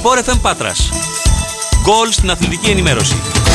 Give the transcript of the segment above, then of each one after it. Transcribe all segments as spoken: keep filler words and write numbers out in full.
Sport εφ εμ Πάτρας. Γκολ στην αθλητική ενημέρωση.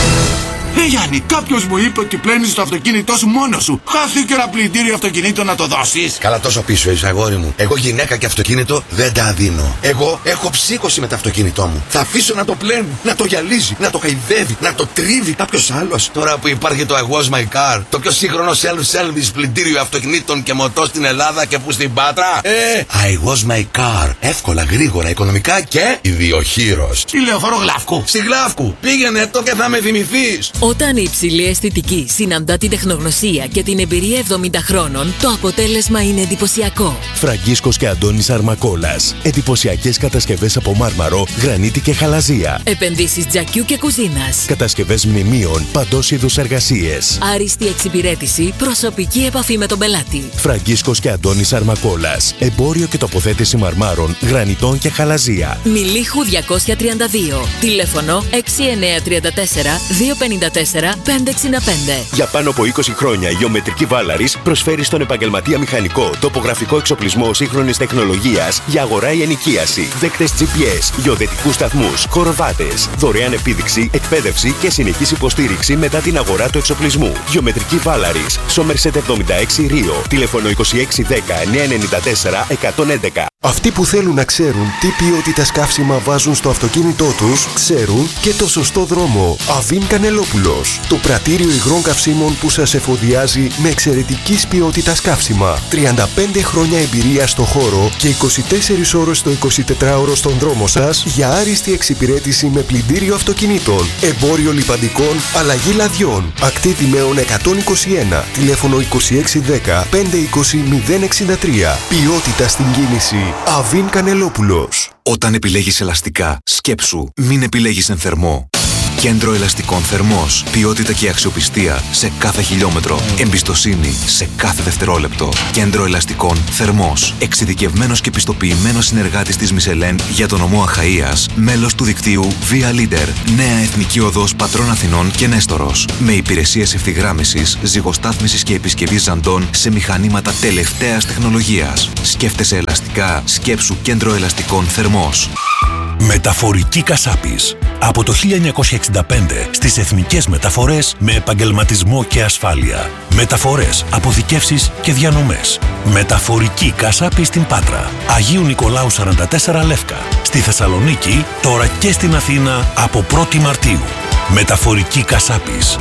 Ε, Γιάννη, κάποιος μου είπε ότι πλένεις το αυτοκίνητό σου μόνος σου. Χάθηκε ένα πλυντήριο αυτοκινήτου να το δώσεις. Καλά, τόσο πίσω είσαι, αγόρι μου. Εγώ γυναίκα και αυτοκίνητο δεν τα δίνω. Εγώ έχω ψύχωση με το αυτοκίνητό μου. Θα αφήσω να το πλένει, να το γυαλίζει, να το χαϊδεύει, να το τρίβει κάποιος άλλος. Τώρα που υπάρχει το I was my car, το πιο σύγχρονο self-service πλυντήριο αυτοκινήτων και μοτό στην Ελλάδα και που στην Πάτρα. Ε, I was my car. Εύκολα, γρήγορα, οικονομικά και ιδιοχείρος. Στη Λεωφόρο Γλαύκου. Στη Γλαύκου. Πήγαινε το και θα με θυμηθείς. Όταν η υψηλή αισθητική συναντά την τεχνογνωσία και την εμπειρία εβδομήντα χρόνων, το αποτέλεσμα είναι εντυπωσιακό. Φραγκίσκος και Αντώνης Αρμακόλας. Εντυπωσιακές κατασκευές από μάρμαρο, γρανίτη και χαλαζία. Επενδύσεις τζακιού και κουζίνας. Κατασκευές μνημείων, παντός είδους εργασίες. Άριστη εξυπηρέτηση, προσωπική επαφή με τον πελάτη. Φραγκίσκος και Αντώνης Αρμακόλας. Εμπόριο και τοποθέτηση μαρμάρων, γρανιτών και χαλαζία. Μιλίχου διακόσια τριάντα δύο. Τηλέφωνο έξι εννιά τρία τέσσερα δύο πέντε τέσσερα πέντε εξήντα πέντε. Για πάνω από είκοσι χρόνια η Γεωμετρική Βάλαρης προσφέρει στον επαγγελματία μηχανικό τοπογραφικό εξοπλισμό σύγχρονης τεχνολογίας για αγορά ή ενοικίαση, δέκτες τζι πι ες, γεωδετικούς σταθμούς, κοροβάτες, δωρεάν επίδειξη, εκπαίδευση και συνεχής υποστήριξη μετά την αγορά του εξοπλισμού. Γεωμετρική Βάλαρης, Σόμερσετ εβδομήντα έξι Ρίο, τηλέφωνο είκοσι έξι δέκα εννιακόσια ενενήντα τέσσερα εκατόν έντεκα. Αυτοί που θέλουν να ξέρουν τι ποιότητα καύσιμα βάζουν στο αυτοκίνητό τους, ξέρουν και το σωστό δρόμο. Αβίν Κανελόπουλος. Το πρατήριο υγρών καυσίμων που σας εφοδιάζει με εξαιρετικής ποιότητας καύσιμα. τριάντα πέντε χρόνια εμπειρία στο χώρο και είκοσι τέσσερις ώρες το εικοσιτετράωρο στον δρόμο σας για άριστη εξυπηρέτηση με πλυντήριο αυτοκινήτων. Εμπόριο λιπαντικών, αλλαγή λαδιών. Ακτή Δημαίων εκατόν είκοσι ένα. Τηλέφωνο είκοσι έξι δέκα πεντακόσια είκοσι μηδέν εξήντα τρία. Ποιότητα στην κίνηση. Αβίν Κανελόπουλος. Όταν επιλέγεις ελαστικά, σκέψου, μην επιλέγεις εν θερμό. Κέντρο Ελαστικών Θερμός. Ποιότητα και αξιοπιστία σε κάθε χιλιόμετρο. Εμπιστοσύνη σε κάθε δευτερόλεπτο. Κέντρο Ελαστικών Θερμός. Εξειδικευμένος και πιστοποιημένος συνεργάτης της Μισελέν για τον νομό Αχαΐας. Μέλος του δικτύου Via Leader. Νέα Εθνική Οδός Πατρών Αθηνών και Νέστορος. Με υπηρεσίες ευθυγράμμισης, ζυγοστάθμισης και επισκευής ζαντών σε μηχανήματα τελευταίας τεχνολογίας. Σκέφτεσαι ελαστικά, σκέψου Κέντρο Ελαστικών Θερμός. Μεταφορική Κασάπης. Από το χίλια εννιακόσια εξήντα πέντε στις εθνικές μεταφορές με επαγγελματισμό και ασφάλεια. Μεταφορές, αποθηκεύσεις και διανομές. Μεταφορική Κασάπη στην Πάτρα. Αγίου Νικολάου σαράντα τέσσερα Λεύκα. Στη Θεσσαλονίκη, τώρα και στην Αθήνα από πρώτη Μαρτίου. Μεταφορική Κασάπης.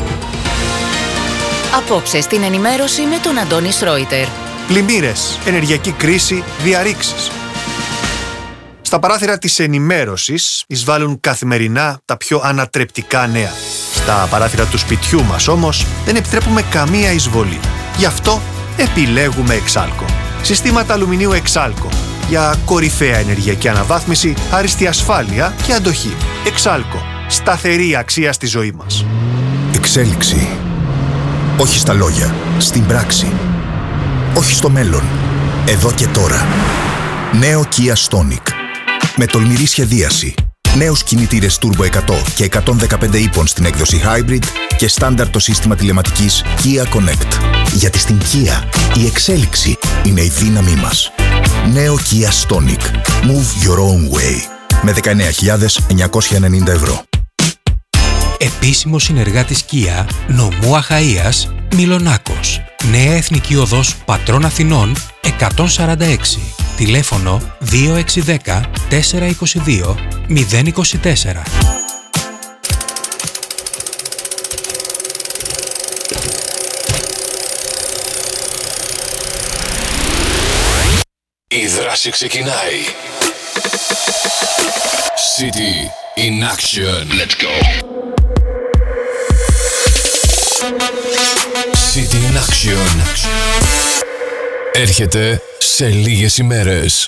Απόψε στην ενημέρωση με τον Αντώνη Σρόιτερ. Πλημμύρες, ενεργειακή κρίση, διαρρήξεις. Στα παράθυρα της ενημέρωσης εισβάλλουν καθημερινά τα πιο ανατρεπτικά νέα. Στα παράθυρα του σπιτιού μας όμως δεν επιτρέπουμε καμία εισβολή. Γι' αυτό επιλέγουμε Εξάλκο. Συστήματα αλουμινίου Εξάλκο. Για κορυφαία ενεργειακή αναβάθμιση, άριστη ασφάλεια και αντοχή. Εξάλκο. Σταθερή αξία στη ζωή μας. Εξέλιξη. Όχι στα λόγια. Στην πράξη. Όχι στο μέλλον. Εδώ και τώρα. Νέο Kia Stonic. Με τολμηρή σχεδίαση. Νέους κινητήρες Turbo εκατό και εκατόν δεκαπέντε ύπων στην έκδοση Hybrid και στάνταρ το σύστημα τηλεματικής Kia Connect. Γιατί στην Kia η εξέλιξη είναι η δύναμή μας. Νέο Kia Stonic. Move your own way. Με δεκαεννέα χιλιάδες εννιακόσια ενενήντα ευρώ. Επίσημος συνεργάτης Kia, νομού Αχαΐας, Μιλονάκος. Νέα Εθνική Οδός Πατρών Αθηνών εκατόν σαράντα έξι. Τηλέφωνο δύο έξι δέκα τέσσερα είκοσι δύο μηδέν είκοσι τέσσερα. Η δράση ξεκινάει. City in action. Let's go. City in action. Έρχεται σε λίγες ημέρες.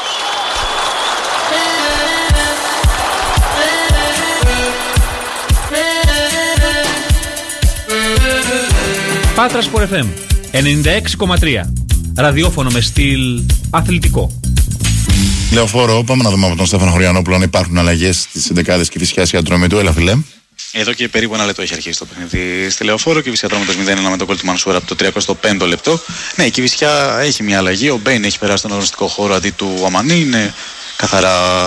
Πάτρα Sport εφ εμ ενενήντα έξι κόμμα τρία. Ραδιόφωνο με στυλ αθλητικό. Λεωφόρο, πάμε να δούμε από τον Στέφανο Χωριανόπουλο αν υπάρχουν αλλαγές στις εντεκάδες και Κηφισιάς για Ατρόμητο. Έλα, φιλέ. Εδώ και περίπου ένα λεπτό έχει αρχίσει το παιχνίδι στη Λεωφόρο. Και η Κηφισιά Ατρόμητος μηδέν ένα με τον γκολ του Μανσούρα από το τριακοστό πέμπτο λεπτό. Ναι, η Κηφισιά έχει μια αλλαγή. Ο Μπέιν έχει περάσει στον αγωνιστικό χώρο αντί του Αμανί. Είναι καθαρά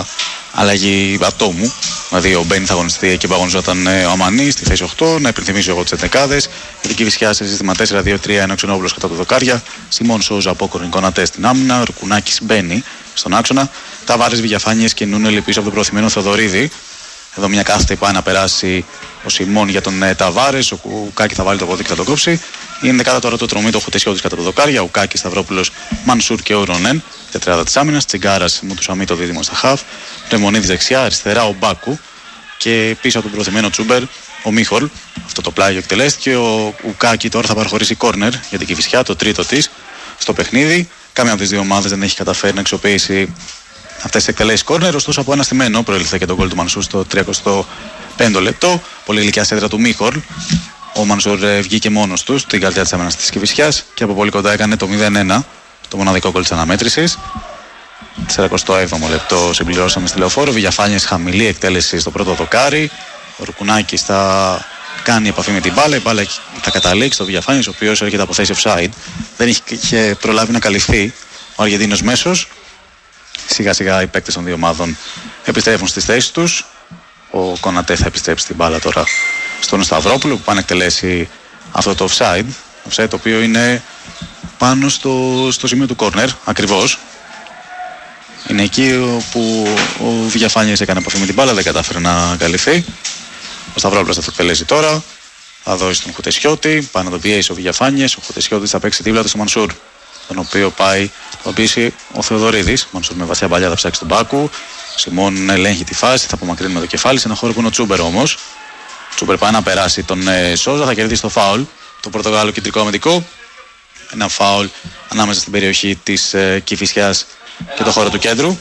αλλαγή ατόμου. Δηλαδή ο Μπέιν θα αγωνιστεί εκεί που αγωνιζόταν ο Αμανής στη θέση οκτώ. Να υπενθυμίσω εγώ τις εντεκάδες. Η δική Κηφισιά σε σύστημα τέσσερα δύο τρία, ένα Ξενόπουλος κατά το δοκάρια. Σιμών Σόουζα από Κορνικόνατε στην άμυνα. Ρουκουνάκης μπαίνει στον άξονα. Ταβάρες, Βηγιαφάνιες και Νούνελη πίσω από τον προθυμένο Θοδωρίδη. Εδώ μια κάθετη πάει να περάσει ο Σιμών για τον ε, Ταβάρες. Ο Ουκάκη θα βάλει το πόδι και θα το κόψει. Είναι δεκάδα τώρα το τρομή, το Χουτεσιώτης κατά το δοκάρια. Ο Ουκάκη, Σταυρόπουλος, Μανσούρ και ο Ρονέν. Τετράδα της άμυνας. Τσιγκάρας, Μουτουσαμή το δίδυμο στα χαφ. Πρεμονίδης δεξιά, αριστερά ο Μπάκου. Και πίσω από τον προθυμένο Τσούμπερ ο Μίχολ. Αυτό το πλάγιο εκτελέστηκε. Ο Ουκάκη τώρα θα παραχωρήσει κόρνερ για την Κηφισιά, το τρίτο της στο παιχνίδι. Κάμια από τις δύο ομάδες δεν έχει καταφέρει να αξιοποιήσει αυτές τις εκτελέσεις κόρνερ. Ωστόσο από ένα στημένο προήλθε και τον γκολ του Μανσούρ στο τριακοστό πέμπτο λεπτό. Πολύ ηλικιά σέντρα του Μίχολ. Ο Μανσούρ βγήκε μόνος του στην καρδιά της άμυνας της Κηφισιάς και από πολύ κοντά έκανε το μηδέν ένα, το μοναδικό γκολ της αναμέτρησης. σαράντα έβδομο λεπτό συμπληρώσαμε στη Λεωφόρο. Βηγιαφάνιες χαμηλή εκτέλεση στο πρώτο δοκάρι. Ο Ρουκουνάκης θα κάνει επαφή με την μπάλα. Η μπάλα θα καταλήξει στο Βηγιαφάνιες, ο οποίος έρχεται από θέση offside. Δεν είχε προλάβει να καλυφθεί ο Αργεντίνος μέσος. Σιγά σιγά οι παίκτες των δύο ομάδων επιστρέφουν στις θέσεις τους. Ο Κονατέ θα επιστρέψει την μπάλα τώρα στον Σταυρόπουλο που πάνε να εκτελέσει αυτό το offside. Offside το οποίο είναι πάνω στο, στο σημείο του corner ακριβώς. Είναι εκεί που ο Βηγιαφάνιες έκανε επαφή με την μπάλα, δεν κατάφερε να καλυφθεί. Ο Σταυρόπουλος θα το εκτελέσει τώρα. Θα δώσει τον Χουτεσιώτη, πάει να τον πιέσει ο Βηγιαφάνιες. Ο Χουτεσιώτης θα παίξει δίπλα του στο Μανσούρ, τον οποίο πάει να τον πείσει ο Θεοδωρίδης. Μανσούρ με βαθιά παλιά θα ψάξει τον Μπάκου. Σιμών ελέγχει τη φάση, θα απομακρύνει με το κεφάλι σε ένα χώρο που είναι ο Τσούμπερ όμως. Ο Τσούμπερ πάει να περάσει τον ε, Σόζα, θα κερδίσει το φάουλ. Το Πορτογάλο κεντρικό αμυντικό. Ένα φάουλ ανάμεσα στην περιοχή της ε, Κηφισιάς και το χώρο του κέντρου.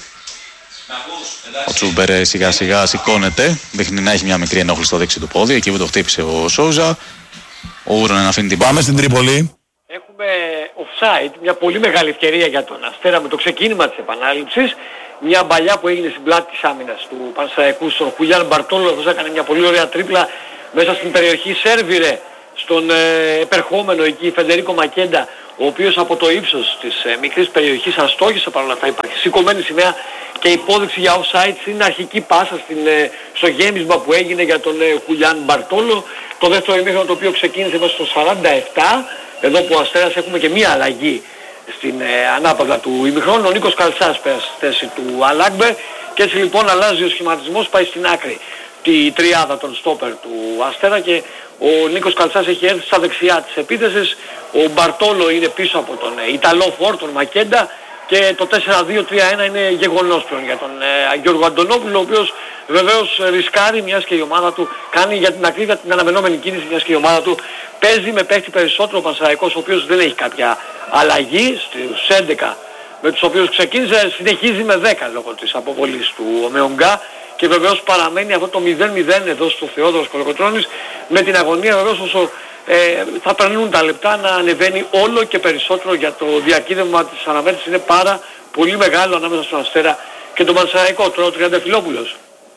Ο Τσούμπερ σιγά σιγά σηκώνεται, δείχνει να έχει μια μικρή ενόχληση στο δεξί του πόδι, εκεί που το χτύπησε ο Σόουζα. Ο Ούρονεν αφήνει την πάμε στην Τρίπολη. Έχουμε offside, μια πολύ μεγάλη ευκαιρία για τον Αστέρα με το ξεκίνημα της επανάληψης. Μια μπαλιά που έγινε στην πλάτη της άμυνας του Πανσεραϊκού στον Χουλιάν Μπαρτόλο, αυτός έκανε μια πολύ ωραία τρίπλα μέσα στην περιοχή, σέρβιρε στον ε, επερχόμενο εκεί Φεντερίκο Μακέντα, ο οποίος από το ύψος της ε, μικρής περιοχής αστόχησε, παρόλα αυτά υπάρχει σηκωμένη σημαία και υπόδειξη για offside στην αρχική πάσα στην, ε, στο γέμισμα που έγινε για τον ε, Χουλιάν Μπαρτόλο. Το δεύτερο ημίχρονο το οποίο ξεκίνησε μέσα στο σαράντα επτά, εδώ που ο Αστέρας έχουμε και μία αλλαγή στην ε, ανάπαυλα του ημιχρόνου. Ο Νίκος Καλτσάς πέρασε στη θέση του Αλάκμπερ και έτσι λοιπόν αλλάζει ο σχηματισμός, πάει στην άκρη τη τριάδα των στόπερ του Αστέρα και ο Νίκος Καλτσάς έχει έρθει στα δεξιά της επίθεσης. Ο Μπαρτόλο είναι πίσω από τον ε, Ιταλό φορ, τον Μακέντα, και το τέσσερα δύο τρία ένα είναι γεγονός πλέον για τον ε, Γιώργο Αντωνόπουλο, ο οποίος βεβαίως ρισκάρει, μιας και η ομάδα του κάνει για την ακρίβεια την αναμενόμενη κίνηση, μιας και η ομάδα του παίζει με παίχτη περισσότερο ο Πανσεραϊκός, ο οποίος δεν έχει κάποια αλλαγή στους έντεκα με τους οποίους ξεκίνησε, συνεχίζει με δέκα λόγω της αποβολής του Ομεονγκά και βεβαίως παραμένει αυτό το μηδέν μηδέν εδώ στο Θεόδωρος Κολοκοτρώνης, με την αγωνία βεβαίως όσο ε, θα περνούν τα λεπτά να ανεβαίνει όλο και περισσότερο, για το διακύβευμα της αναμέτρησης είναι πάρα πολύ μεγάλο ανάμεσα στον Αστέρα και τον Πανσεραϊκό. Τώρα ο Τριανταφυλόπουλος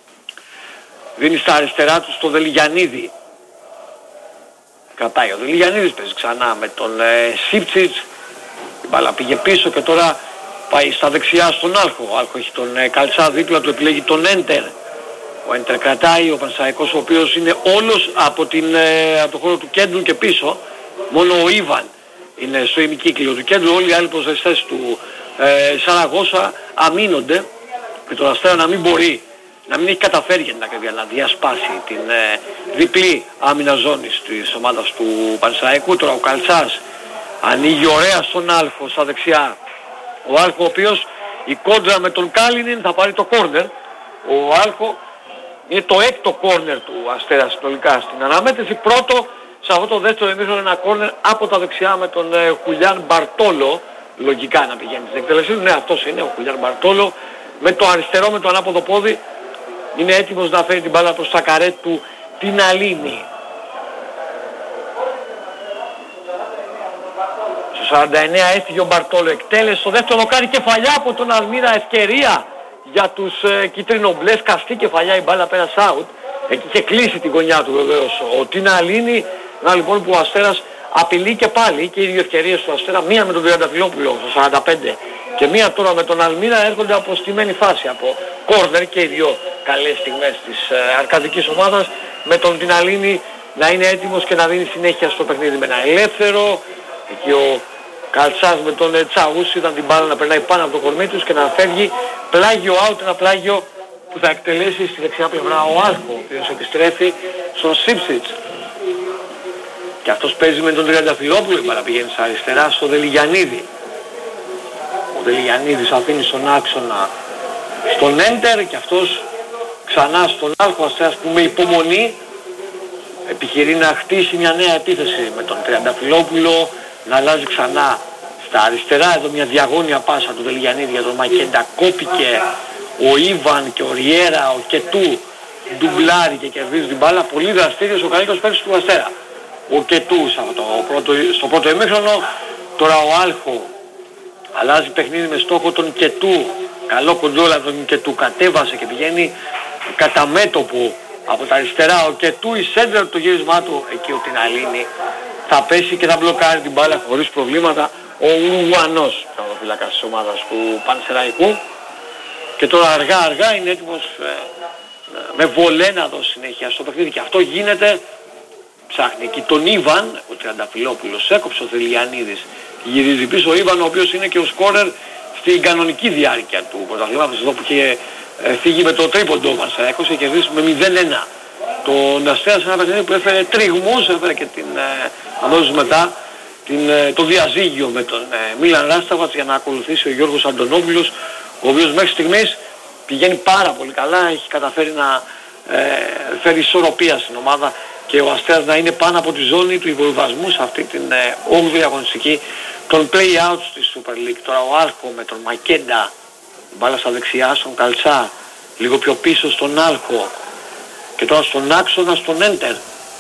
δίνει στα αριστερά του στο Δελιγιαννίδη. Κρατάει ο Δελιγιαννίδης, παίζει ξανά με τον ε, Σίπτσιτς. Η μπάλα πήγε πίσω και τώρα πάει στα δεξιά στον Άλχο. Ο Άλχο έχει τον ε, Καλτσά δίπλα του, επιλέγει τον Έντερ. Ο Έντερ κρατάει, ο Πανσεραϊκός ο οποίος είναι όλος από, την, ε, από το χώρο του κέντρου και πίσω. Μόνο ο Ιβαν είναι στο ημικύκλιο του κέντρου. Όλοι οι άλλοι προσδεστές του ε, Σαραγώσα αμήνονται και τον Αστέρα να μην μπορεί, να μην έχει καταφέρει για την ακρίβεια να διασπάσει την ε, διπλή άμυνα ζώνης της ομάδας του Πανσεραϊκού. Τώρα ο Καλτσάς ανοίγει ωραία στον Άλχο στα δεξιά. Ο Άλχο ο οποίος η κόντρα με τον Κάλινιν θα πάρει το κόρνερ. Ο Άλχο είναι το έκτο κόρνερ του Αστέρα συνολικά στην αναμέτρηση. Πρώτο σε αυτό το δεύτερο ημίχρονο ένα κόρνερ από τα δεξιά με τον ε, Χουλιάν Μπαρτόλο. Λογικά να πηγαίνει στην εκτέλεσή του. Ναι, αυτός είναι ο Χουλιάν Μπαρτόλο. Με το αριστερό, με το ανάποδο πόδι είναι έτοιμος να φέρει την μπάλα προς τα καρέ του την Αλίνη. Στο σαράντα εννέα έφυγε ο Μπαρτόλο, εκτέλεσε στο δεύτερο δοκάρι, κεφαλιά από τον Αλμύρα, ευκαιρία για τους ε, κυτρινομπλες, καυτή κεφαλιά, η μπάλα πέρασε out. Εκεί είχε κλείσει την γωνιά του βεβαίως ο Τίνα Αλίνη. Να λοιπόν που ο Αστέρας απειλεί και πάλι και οι δύο ευκαιρίες του Αστέρα, μία με τον Τριανταφυλόπουλο στο σαράντα πέντε Και μία τώρα με τον Αλμύρα έρχονται από στημένη φάση, από κόρνερ και οι δύο καλές στιγμές της ε, αρκαδικής ομάδας, με τον Τιναλίνη να είναι έτοιμος και να δίνει συνέχεια στο παιχνίδι με ένα ελεύθερο. Εκεί ο Καλτσάς με τον ε, Τσαούς ήταν την μπάλα να περνάει πάνω από το κορμί τους και να φεύγει πλάγιο out, ένα πλάγιο που θα εκτελέσει στη δεξιά πλευρά ο Άλκο, ο οποίος επιστρέφει στον Σίψιτς. Και αυτός παίζει με τον Τριανταφυλόπουλο, η μπάλα πηγαίνει στα αριστερά στο Δελιγιαννίδη. Ο Δελιγιαννίδης αφήνει στον άξονα στον Έντερ και αυτός ξανά στον Άλκο, Αστέρας που με υπομονή επιχειρεί να χτίσει μια νέα επίθεση με τον Τριανταφυλόπουλο, να αλλάζει ξανά στα αριστερά. Εδώ μια διαγώνια πάσα του Δελιγιαννίδη για τον Μακέντα, κόπηκε ο Ιβαν και ο Ριέρα, ο Κετού ντουμπλάρει και κερδίζει την μπάλα. Πολύ δραστήριος ο καλύτερος παίκτης του Αστέρα, ο Κετού στο πρώτο, στο πρώτο ημίχρονο. Τώρα ο Άλχο αλλάζει παιχνίδι με στόχο τον Κετού, καλό κοντρόλα τον Κετού, κατέβασε και πηγαίνει κατά μέτωπο από τα αριστερά ο Κετού, η σέντρα του γύρισμά του, εκεί ο Τιναλίνη θα πέσει και θα μπλοκάρει την μπάλα χωρίς προβλήματα ο Ουρουγουανός, φυλακάς της ομάδας του Πανσεραϊκού. Και τώρα αργά αργά είναι έτοιμος ε, με βολέ να δώσει συνέχεια στο παιχνίδι και αυτό γίνεται. Ψάχνει εκεί τον Ιβαν, ο Τριανταφυλόπουλος έκοψε ο Θελιανίδης, γυρίζει πίσω ο Ιβαν, ο οποίος είναι και ο σκόρερ στην κανονική διάρκεια του πρωταθλήματος, εδώ που είχε ε, φύγει με το τρίποντο ο Πανσεραϊκός και κερδίσει με μηδέν ένα τον Αστέρα σε ένα παιχνίδι που έφερε τριγμούς, έφερε και την ε, αμέσως μετά την, ε, το διαζύγιο με τον ε, Μίλαν Ράσταβατς για να ακολουθήσει ο Γιώργος Αντωνόπουλος, ο οποίος μέχρι στιγμής πηγαίνει πάρα πολύ καλά, έχει καταφέρει να ε, φέρει ισορροπία στην ομάδα και ο Αστέρας να είναι πάνω από τη ζώνη του υποβιβασμού σε αυτή την ε, όγδοη αγωνιστική των play-outs της Super League. Τώρα ο Άλκο με τον Μακέντα, μπάλα στα δεξιά στον Καλτσά, λίγο πιο πίσω στον Άλκο και τώρα στον άξονα στον Έντερ.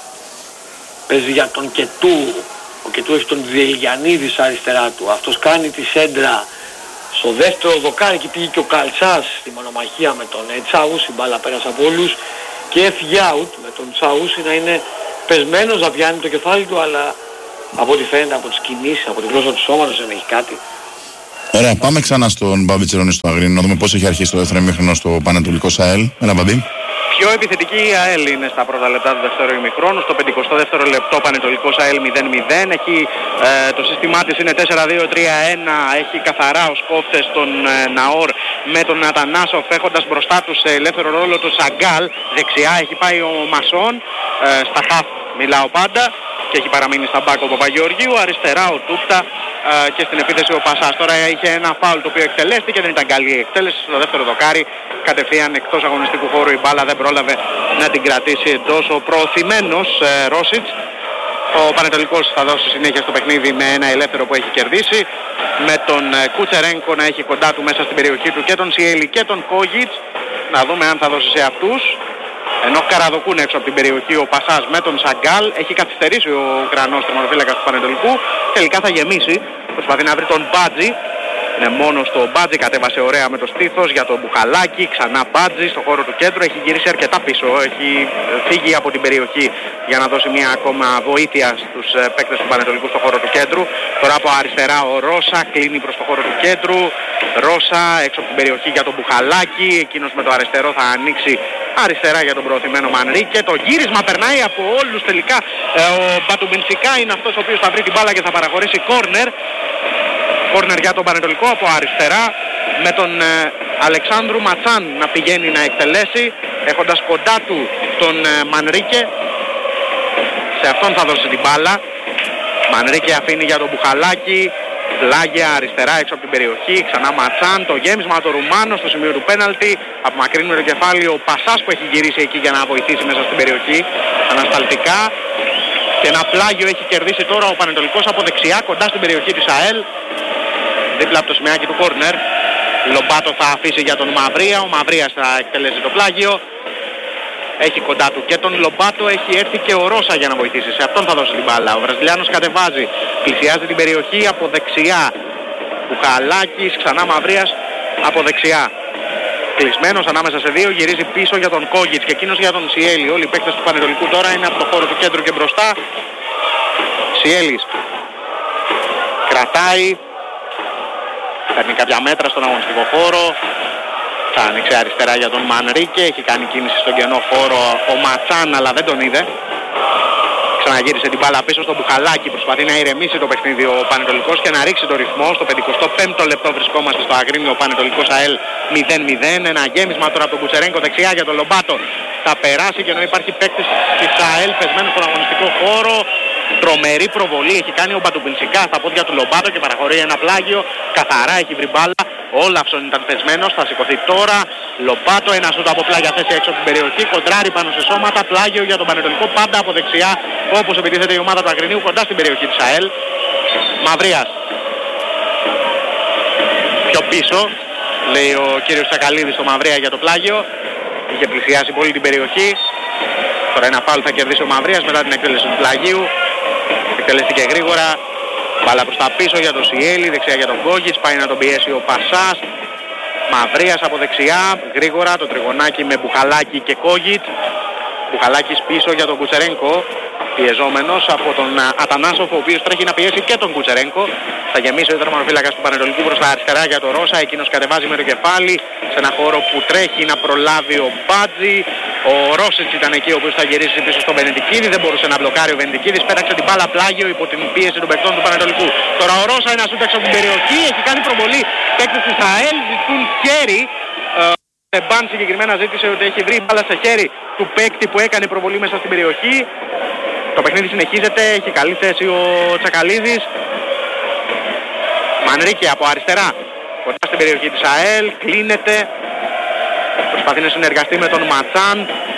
Παίζει για τον Κετού, ο Κετού έχει τον Διελιανίδη στα αριστερά του, αυτός κάνει τη σέντρα στο δεύτερο δοκάρι και πήγε και ο Καλτσάς στη μονομαχία με τον Τσαούσι, η μπάλα πέρασε από όλους και έφυγε out με τον Τσαούσι να είναι πεσμένος, να πιάνει το κεφάλι του, αλλά από ό,τι φαίνεται από τις κινήσεις, από την γλώσσα του σώματος δεν έχει κάτι. Ωραία, πάμε ξανά στον Μπάμπη Τσιρόνη στο Αγρίνο, να δούμε πώς έχει αρχίσει το δεύτερο ημίχρονο στο Πανετολικό ΣΑΕΛ. Έλα Μπάμπη. Πιο επιθετική η ΑΕΛ είναι στα πρώτα λεπτά του δεύτερου ημιχρόνου. Στο πενηκοστό δεύτερο λεπτό Πανετολικός ΑΕΛ μηδέν μηδέν. Έχει, ε, το σύστημά της είναι τέσσερα δύο τρία ένα. Έχει καθαρά ως κόφτες τον ε, Ναόρ με τον Ατανάσοφ, έχοντας μπροστά του σε ελεύθερο ρόλο τον Σαγκάλ. Δεξιά έχει πάει ο Μασόν, ε, στα χαφ μιλάω πάντα, και έχει παραμείνει στα μπάκ ο Παπαγεωργίου. Αριστερά ο Τούπτα ε, και στην επίθεση ο Πασάς. Τώρα είχε ένα φάουλ το οποίο εκτελέστηκε, δεν ήταν καλή η εκτέλεση. Στο δεύτερο δοκάρι κατευθείαν εκτός αγωνιστικού χώρου η μπάλα δεν πρόλαβε να την κρατήσει εντός ο προωθημένος ε, Ρόσιτς. Ο Πανετολικός θα δώσει συνέχεια στο παιχνίδι με ένα ελεύθερο που έχει κερδίσει, με τον ε, Κουτσερένκο να έχει κοντά του μέσα στην περιοχή του και τον Σιέλη και τον Κόγιτς. Να δούμε αν θα δώσει σε αυτούς. Ενώ καραδοκούν έξω από την περιοχή ο Πασάς με τον Σαγκάλ. Έχει καθυστερήσει ο Ουκρανός τερματοφύλακας του Πανετολικού. Τελικά θα γεμίσει. Προσπαθεί να βρει τον Μπάτζι. Είναι μόνος το Μπάτζι, κατέβασε ωραία με το στήθος για τον Μπουχαλάκη. Ξανά Μπάτζι στο χώρο του κέντρου. Έχει γυρίσει αρκετά πίσω. Έχει φύγει από την περιοχή για να δώσει μια ακόμα βοήθεια στους παίκτες του Πανετολικού στο χώρο του κέντρου. Τώρα από αριστερά ο Ρώσα κλείνει προς το χώρο του κέντρου. Ρώσα έξω από την περιοχή για τον Μπουχαλάκη. Εκείνος με το αριστερό θα ανοίξει αριστερά για τον προωθημένο Μανρίκε. Το γύρισμα περνάει από όλους τελικά. Ε, ο Μπατουμπιντσικά είναι αυτός ο οποίος θα βρει την μπάλα και θα παραχωρήσει κόρνερ. Κόρνερ για τον Πανετολικό από αριστερά, με τον ε, Αλεξάνδρου Ματσάν να πηγαίνει να εκτελέσει, έχοντας κοντά του τον ε, Μανρίκε. Σε αυτόν θα δώσει την μπάλα. Μανρίκε αφήνει για τον Μπουχαλάκη. Πλάγια αριστερά έξω από την περιοχή. Ξανά Ματσάν. Το γέμισμα του Ρουμάνο στο σημείο του πέναλτι. Απομακρύνει το κεφάλι ο Πασάς που έχει γυρίσει εκεί για να βοηθήσει μέσα στην περιοχή. Ανασταλτικά. Και ένα πλάγιο έχει κερδίσει τώρα ο Πανετολικός από δεξιά κοντά στην περιοχή της ΑΕΛ. Δίπλα από το σημαίακι του κόρνερ. Λομπάτο θα αφήσει για τον Μαυρία. Ο Μαυρίας θα εκτελέσει το πλάγιο. Έχει κοντά του και τον Λομπάτο, έχει έρθει και ο Ρώσα για να βοηθήσει. Σε αυτόν θα δώσει την μπάλα. Ο Βραζιλιάνος κατεβάζει, πλησιάζει την περιοχή από δεξιά. Μπουχαλάκης, ξανά Μαυρίας από δεξιά. Κλεισμένος ανάμεσα σε δύο, γυρίζει πίσω για τον Κόγιτς και εκείνος για τον Σιέλη. Όλοι οι παίκτες του Πανετολικού τώρα είναι από το χώρο του κέντρου και μπροστά. Σιέλης κρατάει. παίρνει κάποια μέτρα στον αγωνιστικό χώρο. Θα άνοιξε αριστερά για τον Μανρίκε, έχει κάνει κίνηση στον κενό χώρο ο Ματσάν, αλλά δεν τον είδε. Ξαναγύρισε την μπάλα πίσω στο Μπουχαλάκι, προσπαθεί να ηρεμήσει το παιχνίδι ο Πανετολικός και να ρίξει το ρυθμό. Στο πενηκοστό πέμπτο λεπτό βρισκόμαστε στο Αγρίνιο, ο Πανετολικός ΑΕΛ μηδέν μηδέν. Ένα γέμισμα τώρα από τον Κουτσερένκο δεξιά για τον Λομπάτο. Θα περάσει και ενώ υπάρχει παίκτης της ΑΕΛ πεσμένος στον αγωνιστικό χώρο. Τρομερή προβολή έχει κάνει ο Μπατουμπινσικά στα πόδια του Λομπάτο και παραχωρεί ένα πλάγιο. Καθαρά έχει βρει μπάλα. Ο Όλαυσον ήταν πεσμένος, θα σηκωθεί τώρα. Λομπάτο, ένα σούτ από πλάγια θέση έξω από την περιοχή. Κοντράρει πάνω σε σώματα. Πλάγιο για τον Πανετολικό πάντα από δεξιά. Όπως επιτίθεται η ομάδα του Αγρινίου κοντά στην περιοχή της ΑΕΛ. Μαυρίας. Πιο πίσω, λέει ο κύριος Τσακαλίδης στο Μαυρία για το πλάγιο. Είχε πλησιάσει πολύ την περιοχή. Τώρα ένα φάουλ θα κερδίσει ο Μαυρίας μετά την εκτέλεση του πλαγίου. Εκτελέστηκε γρήγορα. Μπάλα προς τα πίσω για τον Σιέλη, δεξιά για τον Γκόγιτς, πάει να τον πιέσει ο Πασάς. Μαυρίας από δεξιά, γρήγορα το τριγωνάκι με Μπουχαλάκι και Κόγιτς. Μπουχαλάκης πίσω για τον Κουτσερένκο, πιεζόμενος από τον Ατανάσοφ, ο οποίος τρέχει να πιέσει και τον Κουτσερένκο. Θα γεμίσει ο τερματοφύλακας του Πανετολικού προς τα αριστερά για τον Ρώσα, εκείνος κατεβάζει με το κεφάλι σε ένα χώρο που τρέχει να προλάβει ο Μπάτζη. Ο Ρώσιτς ήταν εκεί ο οποίος θα γυρίσει πίσω στον Βενεντικίδη, δεν μπορούσε να μπλοκάρει ο Βενεντικίδης, πέταξε την μπάλα πλάγιο υπό την πίεση των παικτών του Πανετολικού. Τώρα ο Ρώσα ένα σούτ έξω από την περιοχή, έχει κάνει προβολή παίκτες της ΑΕΛ, ζητούν χέρι. Ο Μπάν συγκεκριμένα ζήτησε ότι έχει βρει μπάλα σε χέρι του παίκτη που έκανε προβολή μέσα στην περιοχή. Το παιχνίδι συνεχίζεται, έχει καλή θέση ο Τσακαλίδης. Μανρίκε από αριστερά, κοντά στην περιοχή της ΑΕΛ, κλείνεται. Προσπαθεί να συνεργαστεί με τον Ματσάν.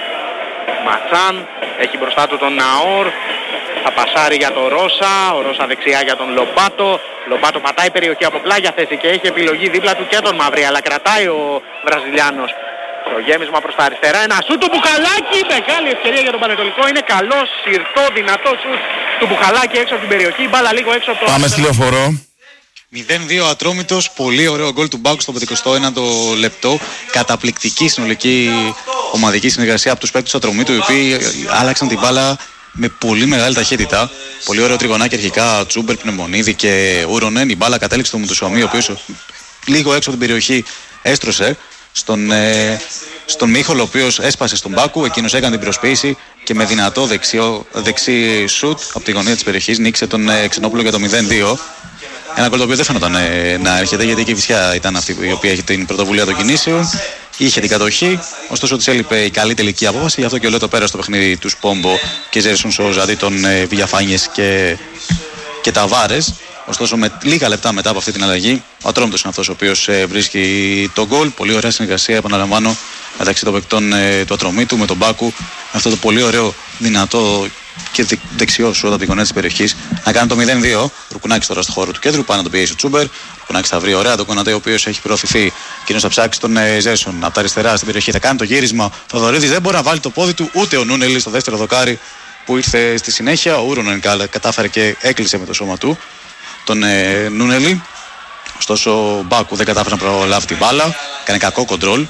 Ματσάν έχει μπροστά του τον Ναόρ. Θα πασάρει για τον Ρώσα. Ο Ρώσα δεξιά για τον Λομπάτο. Λομπάτο πατάει περιοχή από πλάγια θέση και έχει επιλογή δίπλα του και τον Μαυρί. Αλλά κρατάει ο Βραζιλιάνος. Το γέμισμα προς τα αριστερά. Ένα σούτ του Μπουχαλάκη. Μεγάλη ευκαιρία για τον Πανετολικό. Είναι καλό, σιρτό, δυνατό σούτ του Μπουχαλάκη έξω από την περιοχή. Μπάλα λίγο έξω από το... Πάμε στη Λεωφορώ. μηδέν δύο Ατρόμητος, πολύ ωραίο γκολ του Μπάκου στο πενηκοστό ένατο λεπτό. Καταπληκτική συνολική ομαδική συνεργασία από τους παίκτες του Ατρομήτου, οι οποίοι άλλαξαν την μπάλα με πολύ μεγάλη ταχύτητα. Πολύ ωραίο τριγωνάκι αρχικά, Τσούμπερ, Πνευμονίδη και Ούρονεν. Η μπάλα κατέληξε στο Μουτουσουαμί, ο οποίος λίγο έξω από την περιοχή έστρωσε στον, ε, στον Μίχολ, ο οποίος έσπασε στον Μπάκου. Εκείνος έκανε την προσποίηση και με δυνατό δεξιό, δεξί σουτ από τη γωνία της περιοχής νίκησε τον ε, Ξενόπουλο για το μηδέν δύο. Ένα γκολ το οποίο δεν φαίνονταν ε, να έρχεται, γιατί και η Κηφισιά ήταν αυτή η οποία έχει την πρωτοβουλία των κινήσεων. Είχε την κατοχή, ωστόσο της έλειπε η καλή τελική απόφαση. Γι' αυτό και ο Λέτο πέρασε στο παιχνίδι του Σπόμπο και Ζέρσουν Σόζα αντί των ε, Βηγιαφάνιες και, και Ταβάρες. Ωστόσο, με λίγα λεπτά μετά από αυτή την αλλαγή, ο Ατρόμητος είναι αυτός ο οποίος ε, βρίσκει τον γκολ. Πολύ ωραία συνεργασία, επαναλαμβάνω, μεταξύ των παικτών ε, του Ατρομήτου με τον Μπάκου. Αυτό το πολύ ωραίο, δυνατό και δεξιό σου από την γωνία της περιοχής να κάνει το μηδέν δύο. Ρουκουνάκης τώρα στο χώρο του κέντρου, πάει να τον πιέσει ο Τσούμπερ. Ρουκουνάκης θα βρει ωραία τον Κονατέ, ο οποίος έχει προωθηθεί. Εκείνος θα ψάξει τον ε, Ζέρσον από τα αριστερά στην περιοχή. Θα κάνει το γύρισμα. Ο Θοδωρίδης δεν μπορεί να βάλει το πόδι του, ούτε ο Νούνελη στο δεύτερο δοκάρι που ήρθε στη συνέχεια. Ο Ούρονεν κατάφερε και έκλεισε με το σώμα του τον ε, Νούνελη. Ωστόσο ο Μπάκου δεν κατάφερε να προλάβει την μπάλα. Κάνει κακό κοντρόλ.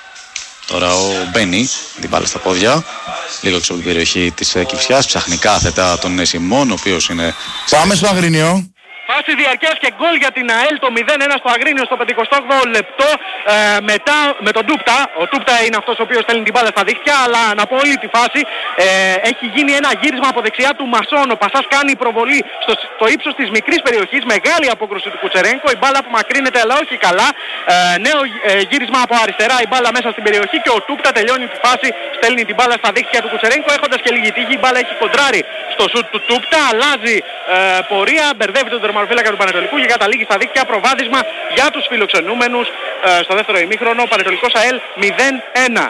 Τώρα ο Μπένι την μπάλα στα πόδια. Λίγο έξω από την περιοχή της ε, Κηφισιάς. Ψάχνει κάθετα τον ε, Σιμών, ο οποίος είναι... Πάμε στο Αγρίνιο. Φάση διαρκείας και γκολ για την ΑΕΛ, το μηδέν ένα στο Αγρίνιο στο πενηκοστό όγδοο λεπτό. Ε, μετά με τον Τούπτα. Ο Τούπτα είναι αυτός ο οποίος στέλνει την μπάλα στα δίχτυα, αλλά να πω όλη τη φάση ε, έχει γίνει ένα γύρισμα από δεξιά του Μασόν. Ο Πασάς κάνει προβολή στο, στο ύψος της μικρής περιοχής. Μεγάλη απόκρουση του Κουτσερένκο. Η μπάλα που μακρύνεται, αλλά όχι καλά. Ε, νέο ε, γύρισμα από αριστερά, η μπάλα μέσα στην περιοχή και ο Τούπτα τελειώνει τη φάση. Στέλνει την μπάλα στα δίχτυα του Κουτσερένκο. Έχοντας και λίγη τύχη, η μπάλα έχει κοντράρει στο σουτ του Τούπτα. Αλλάζει ε, πορεία, μπερδεύει τον τερματοφύλακα του Πανετολικού και καταλήγει στα δίκτυα. Προβάδισμα για τους φιλοξενούμενους ε, στο δεύτερο ημίχρονο. Πανετολικός ΑΕΛ μηδέν ένα.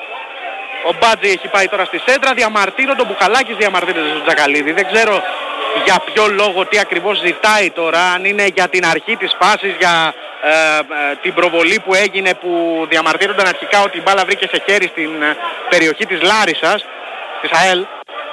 Ο Μπάτζη έχει πάει τώρα στη σέντρα, διαμαρτύρονται, ο Μπουχαλάκης διαμαρτύρεται στον Τζακαλίδη. Δεν ξέρω για ποιο λόγο, τι ακριβώς ζητάει τώρα, αν είναι για την αρχή της φάσης, για ε, ε, την προβολή που έγινε, που διαμαρτύρονταν αρχικά ότι η μπάλα βρήκε σε χέρι στην ε, περιοχή της Λάρισσας, της ΑΕΛ.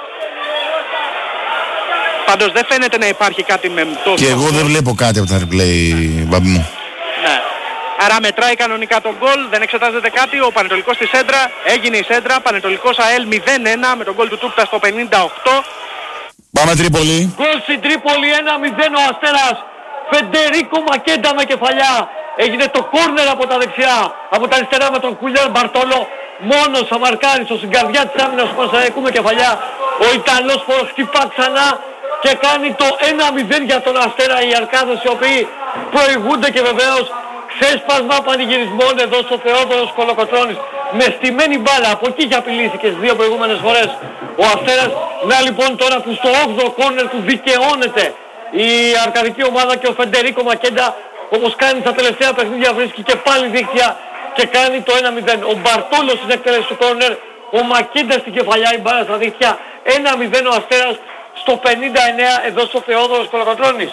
Πάντως δεν φαίνεται να υπάρχει κάτι μεμπτό. Και εγώ δεν βλέπω κάτι από τα replay, μπαμπή μου. Ναι. Άρα μετράει κανονικά τον γκολ, δεν εξετάζεται κάτι. Ο Πανετολικός στη σέντρα, έγινε η σέντρα. Πανετολικός ΑΕΛ μηδέν ένα με τον γκολ του Τούπτα στο πενήντα οκτώ. Πάμε Τρίπολη. Γκολ στην Τρίπολη ένα μηδέν, ο Αστέρας Φεντερίκο Μακέντα με κεφαλιά. Έγινε το κόρνερ από τα δεξιά, από τα αριστερά με τον Χουλιάν Μπαρτόλο. Μόνος αμαρκάριστος στην καρδιά της άμυνας του Πανσεραϊκού με κεφαλιά. Ο Ιταλός χτυπά ξανά και κάνει το ένα μηδέν για τον Αστέρα. Οι Αρκάδες οι οποίοι προηγούνται και βεβαίως ξέσπασμα πανηγυρισμών εδώ στο Θεόδωρος Κολοκοτρώνης. Με στημένη μπάλα, από εκεί και απειλήθηκε στις δύο προηγούμενες φορές ο Αστέρας. Να λοιπόν τώρα που στο όγδοο κόρνερ του δικαιώνεται η αρκαδική ομάδα και ο Φεντερίκο Μακέντα, όπως κάνει τα τελευταία παιχνίδια, βρίσκει και πάλι δίκτυα και κάνει το ένα μηδέν. Ο Μπαρτόλος στην εκτέλεση του κόρνερ, ο Μακέντα στην κεφαλιά, η μπάλα στα δίκτυα. ένα μηδέν ο Αστέρας στο πενήντα εννέα εδώ στο Θεόδωρος Κολοκοτρώνης.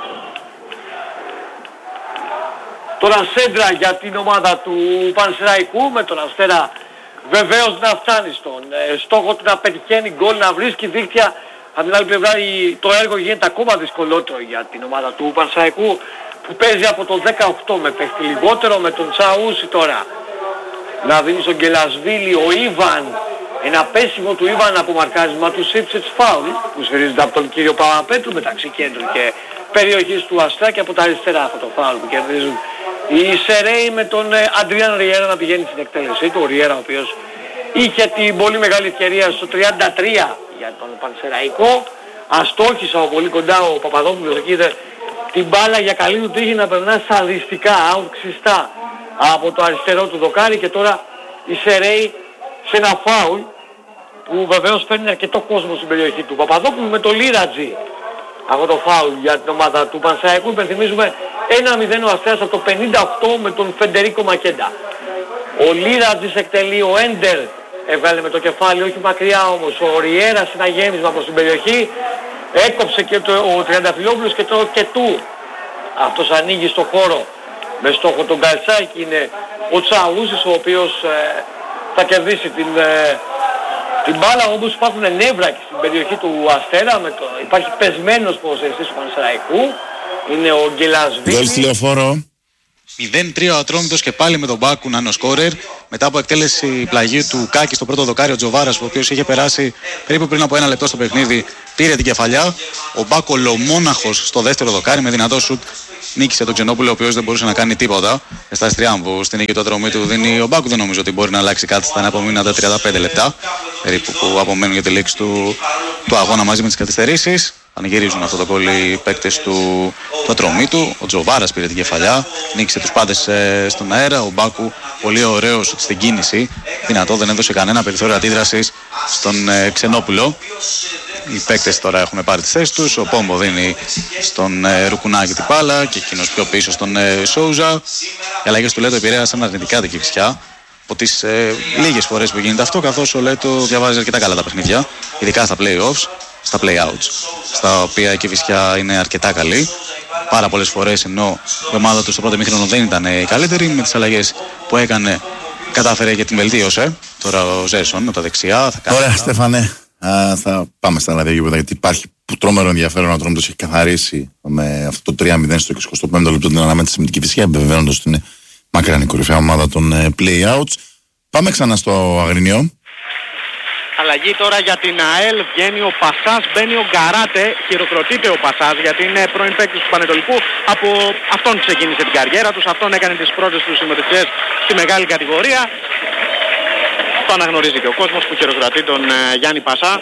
Τώρα σέντρα για την ομάδα του Πανσεραϊκού με τον Αστέρα βεβαίως να φτάνει στον ε, στόχο του, να πετυχαίνει γκολ, να βρίσκει δίκτυα. Από την άλλη πλευρά το έργο γίνεται ακόμα δυσκολότερο για την ομάδα του Πανσεραϊκού που παίζει από το δεκαοκτώ με παίχτη λιγότερο, με τον Τσαούσι τώρα να δίνει στον Γκελασβίλη. Ο Ιβαν, ένα πέσιμο του Ιβαν από μαρκάρισμα του Σίψετς φάουλ που σφυρίζεται από τον κύριο Παπαπέτρου μεταξύ κέντρου και περιοχής του Αστέρα, και από τα αριστερά αυτό το φάουλ που κερδίζουν οι Σερέοι με τον Αντριάν Ριέρα να πηγαίνει στην εκτέλεσή του. Ο Ριέρα ο οποίος είχε την πολύ μεγάλη ευκαιρία στο τριάντα τρία για τον Πανσεραϊκό. Αστόχησε από πολύ κοντά ο Παπαδόπουλος, εκεί είδε την μπάλα για καλή του τύχη να περνά σαδιστικά, out ξιστά από το αριστερό του δοκάρι, και τώρα οι Σερέοι σε ένα φάουλ που βεβαίως φέρνει αρκετό κόσμο στην περιοχή του Παπαδόπουλου με το Λίρατζι. Από το φάουλ για την ομάδα του Πανσεραϊκού υπενθυμίζουμε ένα μηδέν ο Αστέρας από το πενήντα οκτώ με τον Φεντερίκο Μακέντα. Ο Λίρατζης εκτελεί, ο Έντερ έβγαλε με το κεφάλι, όχι μακριά όμως. Ο Ριέρα σε ένα γέμισμα προς την περιοχή, έκοψε και το, ο Τριανταφυλόπουλος και το και του. Αυτός ανοίγει στο χώρο με στόχο τον Καλτσάκη, είναι ο Τσαούσης ο οποίος ε, θα κερδίσει την, ε, την μπάλα. Όμως υπάρχουν νεύρα και στην περιοχή του Αστέρα, με το, υπάρχει πεσμένος ποδοσφαιριστής του Πανσεραϊκού, είναι ο Γκελασβίλη. μηδέν τρία ο Ατρόμητος και πάλι με τον Μπάκου να είναι ο σκόρερ. Μετά από εκτέλεση πλαγίου του Κάκη στο πρώτο δοκάρι, ο Τζοβάρας, ο οποίος είχε περάσει περίπου πριν από ένα λεπτό στο παιχνίδι, πήρε την κεφαλιά. Ο Μπάκο ολομόναχος στο δεύτερο δοκάρι με δυνατό σουτ νίκησε τον Ξενόπουλο, ο οποίος δεν μπορούσε να κάνει τίποτα. Εστάσει τριάμβου στην νίκη του Ατρομήτου δίνει ο Μπάκου. Δεν νομίζω ότι μπορεί να αλλάξει κάτι στα απομείνοντα τριάντα πέντε λεπτά περίπου που απομένουν για τη λήξη του, του αγώνα μαζί με τις καθυστερήσεις. Πανηγυρίζουν αυτό το γκολ οι παίκτες του, του Ατρομήτου. Ο Τζοβάρας πήρε την κεφαλιά, νίκησε τους πάντες ε, στον αέρα. Ο Μπάκου πολύ ωραίος στην κίνηση, δυνατό, δεν έδωσε κανένα περιθώριο αντίδρασης στον ε, Ξενόπουλο. Οι παίκτες τώρα έχουν πάρει τις θέσεις τους. Ο Πόμπο δίνει στον ε, Ρουκουνάκη την μπάλα και εκείνος πιο πίσω στον ε, Σόουζα. Οι αλλαγές του Λέτο επηρέασαν αρνητικά την Κηφισιά από τις ε, λίγες φορές που γίνεται αυτό, καθώς ο Λέτο διαβάζει αρκετά καλά τα παιχνίδια, ειδικά στα play-offs, στα play-outs, στα οποία η Κηφισιά είναι αρκετά καλή. Πάρα πολλές φορές, ενώ η ομάδα του στο πρώτο ημίχρονο δεν ήταν η καλύτερη, με τις αλλαγές που έκανε κατάφερε και την βελτίωσε. Τώρα ο Ζέσον από τα δεξιά θα κάνει. Ωραία, Στέφανε, α, θα πάμε στα άλλα γήπεδα, γιατί υπάρχει τρομερό ενδιαφέρον. Ο Ατρόμητος έχει καθαρίσει με αυτό το τρία μηδέν στο εικοστό πέμπτο λεπτό την αναμέτρηση με την Κηφισιά, επιβεβαιώνοντας ότι είναι μακράν η κορυφαία ομάδα των play-outs. Πάμε ξανά στο Αγρινιό. Αλλαγή τώρα για την ΑΕΛ, βγαίνει ο Πασάς, μπαίνει ο Γκαράτε, χειροκροτείται ο Πασάς γιατί είναι πρώην παίκτης του Πανετολικού. Από αυτόν ξεκίνησε την καριέρα τους, αυτόν έκανε τις πρώτες του συμμετοχές στη μεγάλη κατηγορία. Το αναγνωρίζει και ο κόσμος που χειροκροτεί τον ε, Γιάννη Πασά.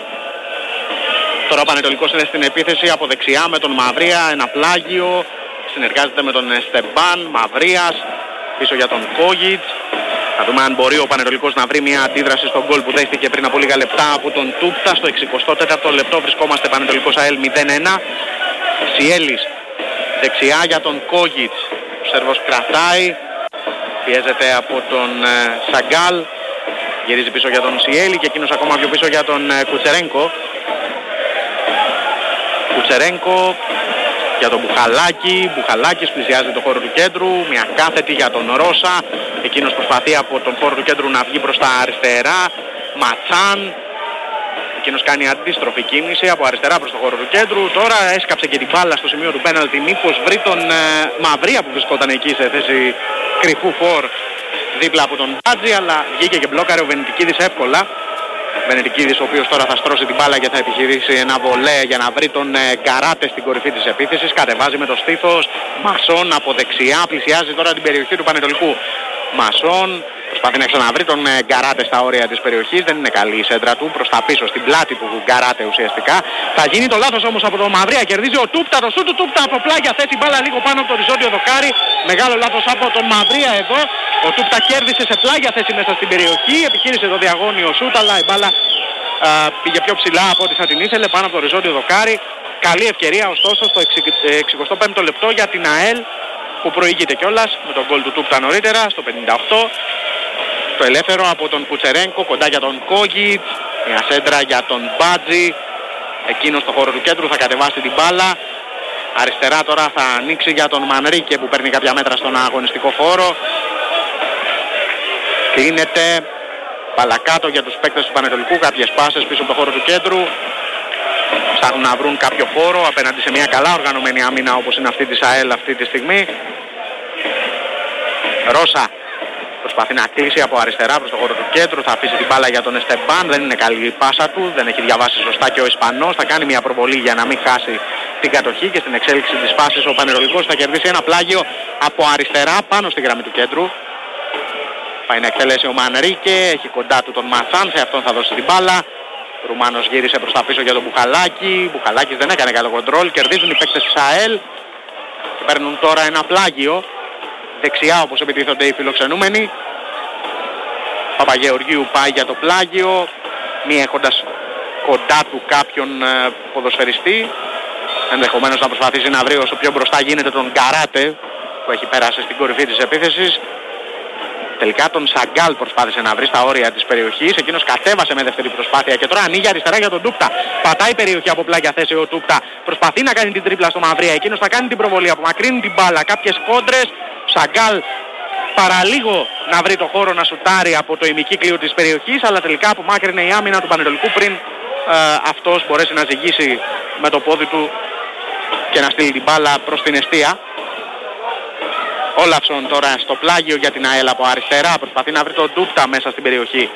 Τώρα ο Πανετολικός είναι στην επίθεση από δεξιά με τον Μαυρία, ένα πλάγιο, συνεργάζεται με τον Στεμπάν, Μαυρίας, πίσω για τον Κόγιτς. Θα δούμε αν μπορεί ο Πανετολικός να βρει μια αντίδραση στον γκολ που δέχτηκε πριν από λίγα λεπτά από τον Τούπτα. Στο εξηκοστό τέταρτο λεπτό βρισκόμαστε Πανετολικός ΑΕΛ μηδέν ένα. Σιέλης δεξιά για τον Κόγιτς. Ο Σέρβος κρατάει, πιέζεται από τον ε, Σαγκάλ. Γυρίζει πίσω για τον Σιέλη και εκείνος ακόμα πιο πίσω για τον ε, Κουτσερένκο. Κουτσερένκο για τον Μπουχαλάκη. Μπουχαλάκης πλησιάζει το χώρο του κέντρου. Μια κάθετη για τον Ρώσα. Εκείνος προσπαθεί από τον χώρο του κέντρου να βγει προς τα αριστερά. Ματσάν. Εκείνος κάνει αντίστροφη κίνηση από αριστερά προς το χώρο του κέντρου. Τώρα έσκαψε και την μπάλα στο σημείο του πέναλτι. Μήπως βρει τον ε, Μαυρία που βρισκόταν εκεί σε θέση κρυφού φορ δίπλα από τον Μπάτζη. Αλλά βγήκε και μπλόκαρε ο Βενετικίδης εύκολα. Βενετικίδης, ο οποίος τώρα θα στρώσει την μπάλα και θα επιχειρήσει ένα βολέ για να βρει τον Γκαράτε στην κορυφή της επίθεσης. Κατεβάζει με το στήθος. Μασόν από δεξιά πλησιάζει τώρα την περιοχή του Πανετολικού. Μασόν προσπαθεί να ξαναβρει τον Γκαράτε στα όρια της περιοχής. Δεν είναι καλή η σέντρα του, προς τα πίσω στην πλάτη του Γκαράτε ουσιαστικά. Θα γίνει το λάθος όμως από τον Μαυρία. Κερδίζει ο Τούπτα, το σου του Τούπτα από πλάγια θέση, μπάλα λίγο πάνω από το οριζόντιο δοκάρι. Μεγάλο λάθος από τον Μαυρία εδώ. Ο Τούπτα κέρδισε σε πλάγια θέση μέσα στην περιοχή. Επιχείρησε το διαγώνιο σούτ, αλλά η μπάλα α, πήγε πιο ψηλά από ό,τι θα την ήθελε πάνω από το οριζόντιο δοκάρι. Καλή ευκαιρία ωστόσο στο εξηκοστό πέμπτο λεπτό για την ΑΕΛ, που προηγείται κιόλας με τον γκολ του Τούπτα νωρίτερα στο πενήντα οκτώ. Το ελεύθερο από τον Κουτσερένκο κοντά για τον Κόγιτ. Μια σέντρα για τον Μπάτζι. Εκείνος στο χώρο του κέντρου θα κατεβάσει την μπάλα. Αριστερά τώρα θα ανοίξει για τον Μανρίκε που παίρνει κάποια μέτρα στον αγωνιστικό χώρο. Κλείνεται. Μπάλα κάτω για τους παίκτες του Πανετολικού. Κάποιες πάσες πίσω από το χώρο του κέντρου. Ψάχνουν να βρουν κάποιο χώρο απέναντι σε μια καλά οργανωμένη άμυνα όπως είναι αυτή της ΑΕΛ αυτή τη στιγμή. Ρώσα προσπαθεί να κλείσει από αριστερά προς το χώρο του κέντρου. Θα αφήσει την μπάλα για τον Εστεμπάν. Δεν είναι καλή η πάσα του. Δεν έχει διαβάσει σωστά και ο Ισπανός. Θα κάνει μια προβολή για να μην χάσει την κατοχή και στην εξέλιξη της φάσης ο Πανετολικός θα κερδίσει ένα πλάγιο από αριστερά πάνω στη γραμμή του κέντρου. Πάει να εκτελέσει ο Μανρίκε. Έχει κοντά του τον Μαθάν. Σε αυτόν θα δώσει την μπάλα. Ρουμάνος γύρισε προς τα πίσω για τον Μπουχαλάκη. Μπουχαλάκης δεν έκανε καλό κοντρόλ. Κερδίζουν οι παίκτες της ΑΕΛ. Και παίρνουν τώρα ένα πλάγιο. Δεξιά όπως επιτίθονται οι φιλοξενούμενοι. Παπαγεωργίου πάει για το πλάγιο. Μη έχοντας κοντά του κάποιον ε, ποδοσφαιριστή. Ενδεχομένως να προσπαθήσει να βρει όσο πιο μπροστά γίνεται τον Γκαράτε που έχει περάσει στην κορυφή της επίθεσης. Τελικά τον Σαγκάλ προσπάθησε να βρει στα όρια της περιοχής. Εκείνος κατέβασε με δεύτερη προσπάθεια και τώρα ανοίγει αριστερά για τον Τούπτα. Πατάει περιοχή από πλάγια θέση ο Τούπτα. Προσπαθεί να κάνει την τρίπλα στο Μαυρία. Εκείνος θα κάνει την προβολή. Απομακρύνει την μπάλα. Κάποιες κόντρες. Σαγκάλ παραλίγο να βρει το χώρο να σουτάρει από το ημικύκλιο της περιοχής. Αλλά τελικά απομάκρυνε η άμυνα του Πανετολικού πριν ε, αυτός μπορέσει να ζυγίσει με το πόδι του και να στείλει την μπάλα προς την εστία. Όλαυσον τώρα στο πλάγιο για την ΑΕΛ από αριστερά. Προσπαθεί να βρει τον Τούπτα μέσα στην περιοχή.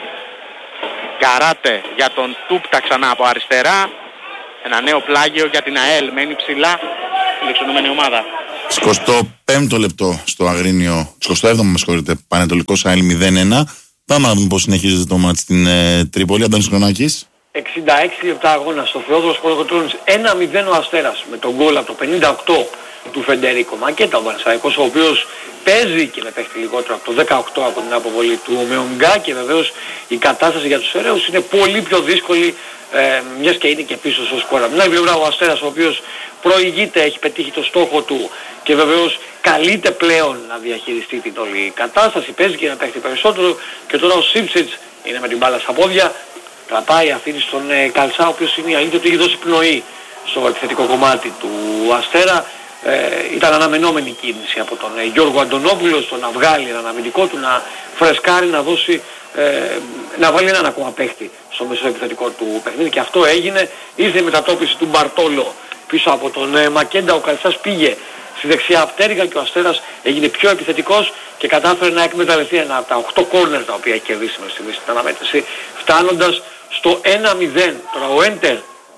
Γκαράτε για τον Τούπτα ξανά από αριστερά. Ένα νέο πλάγιο για την ΑΕΛ. Μένει ψηλά η λεξονούμενη ομάδα. εικοστό πέμπτο λεπτό στο Αγρίνιο. εικοστό έβδομο με συγχωρείτε. Πανετολικός ΑΕΛ μηδέν ένα. Πάμε να δούμε πώς συνεχίζεται το μάτς στην ε, Τρίπολη. Αντώνης Χρονάκης. εξήντα έξι λεπτά αγώνα στο Θεόδωρος Κολοκοτρώνης. ένα μηδέν ο Αστέρας με τον γκολ από το πενήντα οκτώ του Φεντερίκο Μακέτα, ο Πανσαϊκός, ο οποίος παίζει και με παίχτη λιγότερο από το δεκαοκτώ από την αποβολή του Ομεονγκά, και βεβαίως η κατάσταση για τους Φεραίους είναι πολύ πιο δύσκολη, ε, μιας και είναι και πίσω στο σκόρα. Μια πλευρά ο Αστέρας, ο οποίος προηγείται, έχει πετύχει το στόχο του και βεβαίως καλείται πλέον να διαχειριστεί την όλη κατάσταση, παίζει και να παίχτη περισσότερο, και τώρα ο Σίψιτς είναι με την μπάλα στα πόδια, κρατάει, αφήνει στον ε, Καλσά, ο οποίος είναι η αλήθεια ότι έχει δώσει πνοή στο επιθετικό κομμάτι του Αστέρα. Ε, ήταν αναμενόμενη κίνηση από τον ε, Γιώργο Αντωνόπουλο στο να βγάλει έναν αμυντικό του, να φρεσκάρει, να δώσει, ε, να βάλει έναν ακόμα παίχτη στο μεσό επιθετικό του παιχνίδι, και αυτό έγινε. Ήρθε η μετατόπιση του Μπαρτόλο πίσω από τον ε, Μακέντα. Ο Καλτσάς πήγε στη δεξιά πτέρυγα και ο Αστέρας έγινε πιο επιθετικός και κατάφερε να εκμεταλλευτεί ένα από τα οκτώ κόρνερ τα οποία έχει κερδίσει μέχρι στιγμής στην αναμέτρηση, φτάνοντας στο ένα μηδέν. Τώρα ο Έντερ,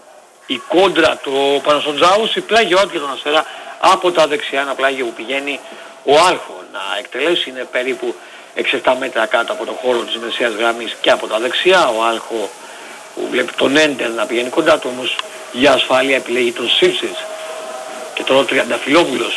η κόντρα του Πανασοντζάους, η πλάγιο out για τον Αστέρα από τα δεξιά, ένα πλάγιο που πηγαίνει ο Άλχο να εκτελέσει, είναι περίπου έξι επτά μέτρα κάτω από τον χώρο της μεσαίας γραμμής και από τα δεξιά. Ο Άλχο που βλέπει τον Έντερ να πηγαίνει κοντά του, όμως για ασφάλεια επιλέγει τον Σίψιτς, και τώρα ο Τριανταφυλόπουλος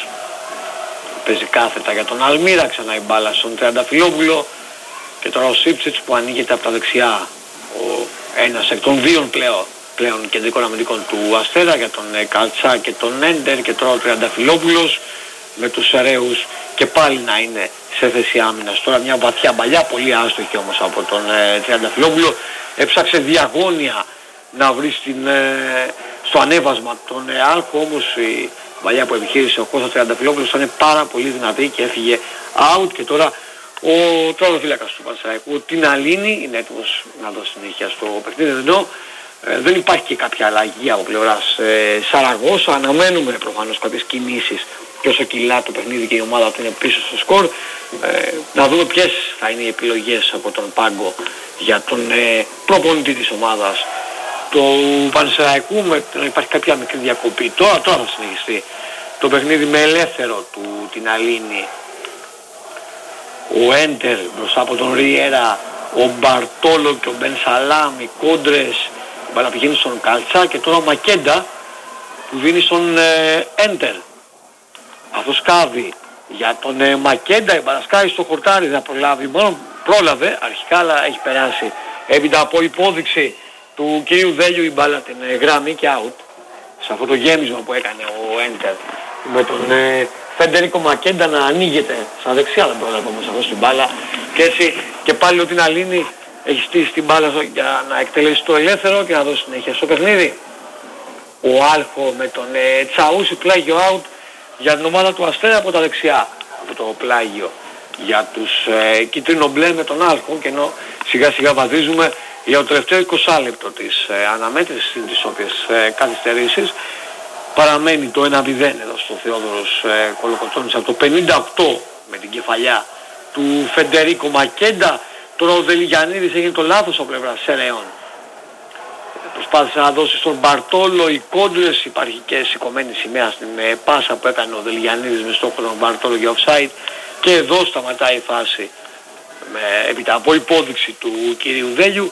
παίζει κάθετα για τον Αλμύρα, ξανά η μπάλα στον Τριανταφυλόπουλο, και τώρα ο Σίψιτς που ανοίγεται από τα δεξιά, ο ένας εκ των δύο πλέον πλέον κεντρικών αμυντικών του Αστέρα, για τον ε, Καλτσά και τον Έντερ, και τώρα ο Τριανταφυλόπουλος με τους Σεραίους και πάλι να είναι σε θέση άμυνας. Τώρα μια βαθιά παλιά, πολύ άστοχη όμως από τον ε, Τριανταφυλόπουλο, έψαξε διαγώνια να βρει στην, ε, στο ανέβασμα τον ε, Άλκο, όμως η παλιά που επιχείρησε ο Κώστας Τριανταφυλόπουλος ήταν πάρα πολύ δυνατή και έφυγε out, και τώρα ο τροδοφύλακας του Πανσεραϊκού την Αλίνη είναι έτοιμος να δώσει συνέχεια στο παιχνίδι, ενώ Ε, δεν υπάρχει και κάποια αλλαγή από πλευράς ε, Σαραγώσα. Αναμένουμε προφανώς κάποιες κινήσεις, και όσο κιλά το παιχνίδι και η ομάδα του είναι πίσω στο σκορ, Ε, να δούμε ποιες θα είναι οι επιλογές από τον πάγκο για τον ε, προπονητή της ομάδας του Πανσεραϊκού, με να υπάρχει κάποια μικρή διακοπή. Τώρα, τώρα θα συνεχιστεί το παιχνίδι με ελεύθερο του την Αλίνη. Ο Έντερ μπροστά από τον Ριέρα, ο Μπαρτόλο και ο Μπεν Σαλάμ, οι κόντρες, μπαλά πηγαίνει στον Καλτσά και τώρα ο Μακέντα που δίνει στον ε, Έντερ. Αυτό σκάβει για τον ε, Μακέντα, η μπαλασκάει στο χορτάρι, δεν προλάβει, μόνο πρόλαβε αρχικά αλλά έχει περάσει. Έπειτα από υπόδειξη του κυρίου Δέλιου η μπάλα την ε, γράμμη και out σε αυτό το γέμισμα που έκανε ο Έντερ με τον ε, Φεντερίκο Μακέντα να ανοίγεται στα δεξιά, δεν πρόλαβε όμως αυτό στην μπάλα και έτσι και πάλι ο την Αλίνη έχει στήσει την μπάλα για να εκτελέσει το ελεύθερο και να δώσει συνέχεια στο παιχνίδι. Ο Άλχο με τον ε, Τσαούσι, πλάγιο out για την ομάδα του Αστέρα από τα δεξιά, από το πλάγιο για τους ε, κίτρινο-μπλε με τον Άλχο, και ενώ σιγά σιγά βαδίζουμε για το τελευταίο είκοσι λεπτό της ε, αναμέτρησης, τις οποίες ε, καθυστερήσεις παραμένει το ένα μηδέν εδώ στο Θεόδωρος ε, Κολοκοτρώνης από το πενήντα οκτώ με την κεφαλιά του Φεντερίκο Μακέντα. Τώρα ο Δελιγιαννίδης έγινε το λάθος από πλευρά Σερεών. Προσπάθησε να δώσει στον Μπαρτόλο οι κόντρες, υπάρχει και σηκωμένη σημαία στην ε, πάσα που έκανε ο Δελιγιαννίδης με στόχο τον Μπαρτόλο για offside, και εδώ σταματάει η φάση με, έπειτα από υπόδειξη του κυρίου Δέλιου,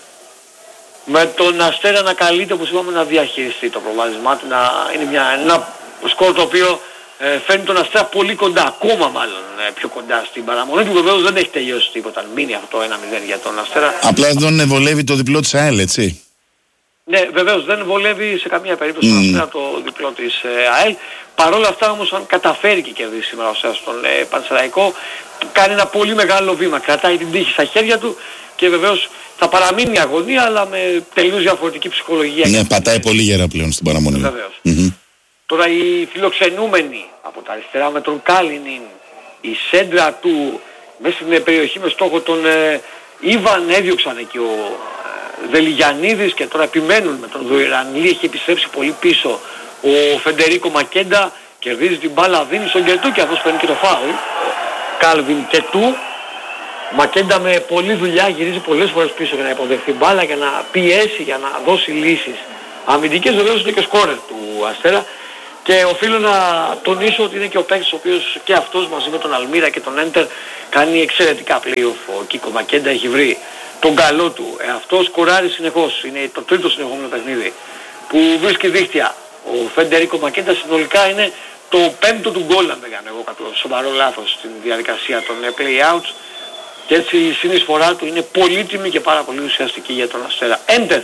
με τον Αστέρα να καλείται, όπως είπαμε, να διαχειριστεί το προβάδισμά του, να είναι μια, ένα σκορ το οποίο ε, φέρνει τον Αστέρα πολύ κοντά, ακόμα μάλλον ε, πιο κοντά στην παραμονή του. Βεβαίως δεν έχει τελειώσει τίποτα, μείνει αυτό το ένα μηδέν για τον Αστέρα. Απλά δεν βολεύει το διπλό της ΑΕΛ, έτσι. Ναι, βεβαίως δεν βολεύει σε καμία περίπτωση mm. τον το διπλό της ε, ΑΕΛ. Παρ' όλα αυτά όμως, αν καταφέρει και κερδίσει σήμερα ο Αστέρας στον ε, Πανσεραϊκό, κάνει ένα πολύ μεγάλο βήμα, κρατάει την τύχη στα χέρια του και βεβαίως θα παραμείνει η αγωνία, αλλά με τελείως διαφορετική ψυχολογία. Ναι, πατάει πολύ γερά πλέον στην παραμονή. Βεβαίως. Mm-hmm. Τώρα οι φιλοξενούμενοι από τα αριστερά με τον Κάλινιν, η σέντρα του μέσα στην περιοχή με στόχο τον ε, Ήβαν, έδιωξαν εκεί ο Δελιγιαννίδης και τώρα επιμένουν με τον Δουιρανλή, έχει επιστρέψει πολύ πίσω ο Φεντερίκο Μακέντα, κερδίζει την μπάλα, δίνει στον Κετού και αυτός παίρνει και το φάουλ. Κάλβιν Κετού, Μακέντα με πολλή δουλειά γυρίζει πολλές φορές πίσω για να υποδεχθεί μπάλα, για να πιέσει, για να δώσει λύσεις αμυντικές. Βεβαίως είναι και σκόρερ του Αστέρα και οφείλω να τονίσω ότι είναι και ο παίκτης ο οποίος και αυτός μαζί με τον Αλμύρα και τον Έντερ κάνει εξαιρετικά playoff. Ο Κίκο Μακέντα έχει βρει τον καλό του. Ε, αυτό σκοράρει συνεχώς. Είναι το τρίτο συνεχόμενο παιχνίδι που βρίσκει δίχτυα. Ο Φεντερίκο Μακέντα συνολικά είναι το πέμπτο του γκολ, αν δεν κάνω εγώ κάποιο σοβαρό λάθος στην διαδικασία των play-outs, και έτσι η συνεισφορά του είναι πολύτιμη και πάρα πολύ ουσιαστική για τον Αστέρα. Έντερ.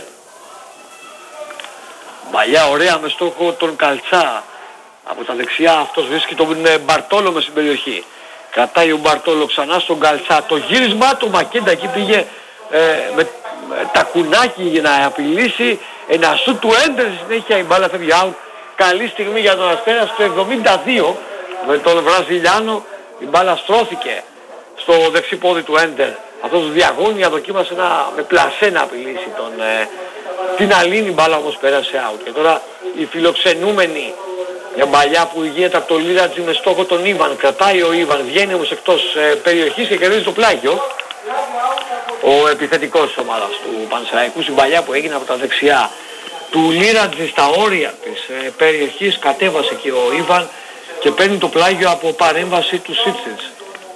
Μπαλιά ωραία με στόχο τον Καλτσά. Από τα δεξιά αυτός βρίσκει τον Μπαρτόλο μες στην περιοχή. Κρατάει ο Μπαρτόλο ξανά στον Καλτσά. Το γύρισμά του Μακέντα εκεί πήγε Ε, με, με τα κουνάκι για να απειλήσει, ένα σου του Έντερ, συνέχεια η μπάλα φεύγει out. Καλή στιγμή για τον Αστέρα στο εβδομήντα δύο με τον Βραζιλιάνο, η μπάλα στρώθηκε στο δεξί πόδι του Έντερ. Αυτός διαγώνια δοκίμασε να, με πλασέ να απειλήσει τον, ε, την Αλίνη, μπάλα όμως πέρασε out. Και τώρα οι φιλοξενούμενοι, μια μπαλιά που γίνεται από το Λίρατζι με στόχο τον Ήβαν, κρατάει ο Ήβαν, βγαίνει όμως εκτός ε, περιοχής και κερδίζει το πλάγιο. Ο επιθετικός της ομάδας του Πανσεραϊκού, στην παλιά που έγινε από τα δεξιά του Λίρατζη στα όρια της ε, περιοχής, κατέβασε και ο Ήβαν και παίρνει το πλάγιο από παρέμβαση του Σίτσιτς.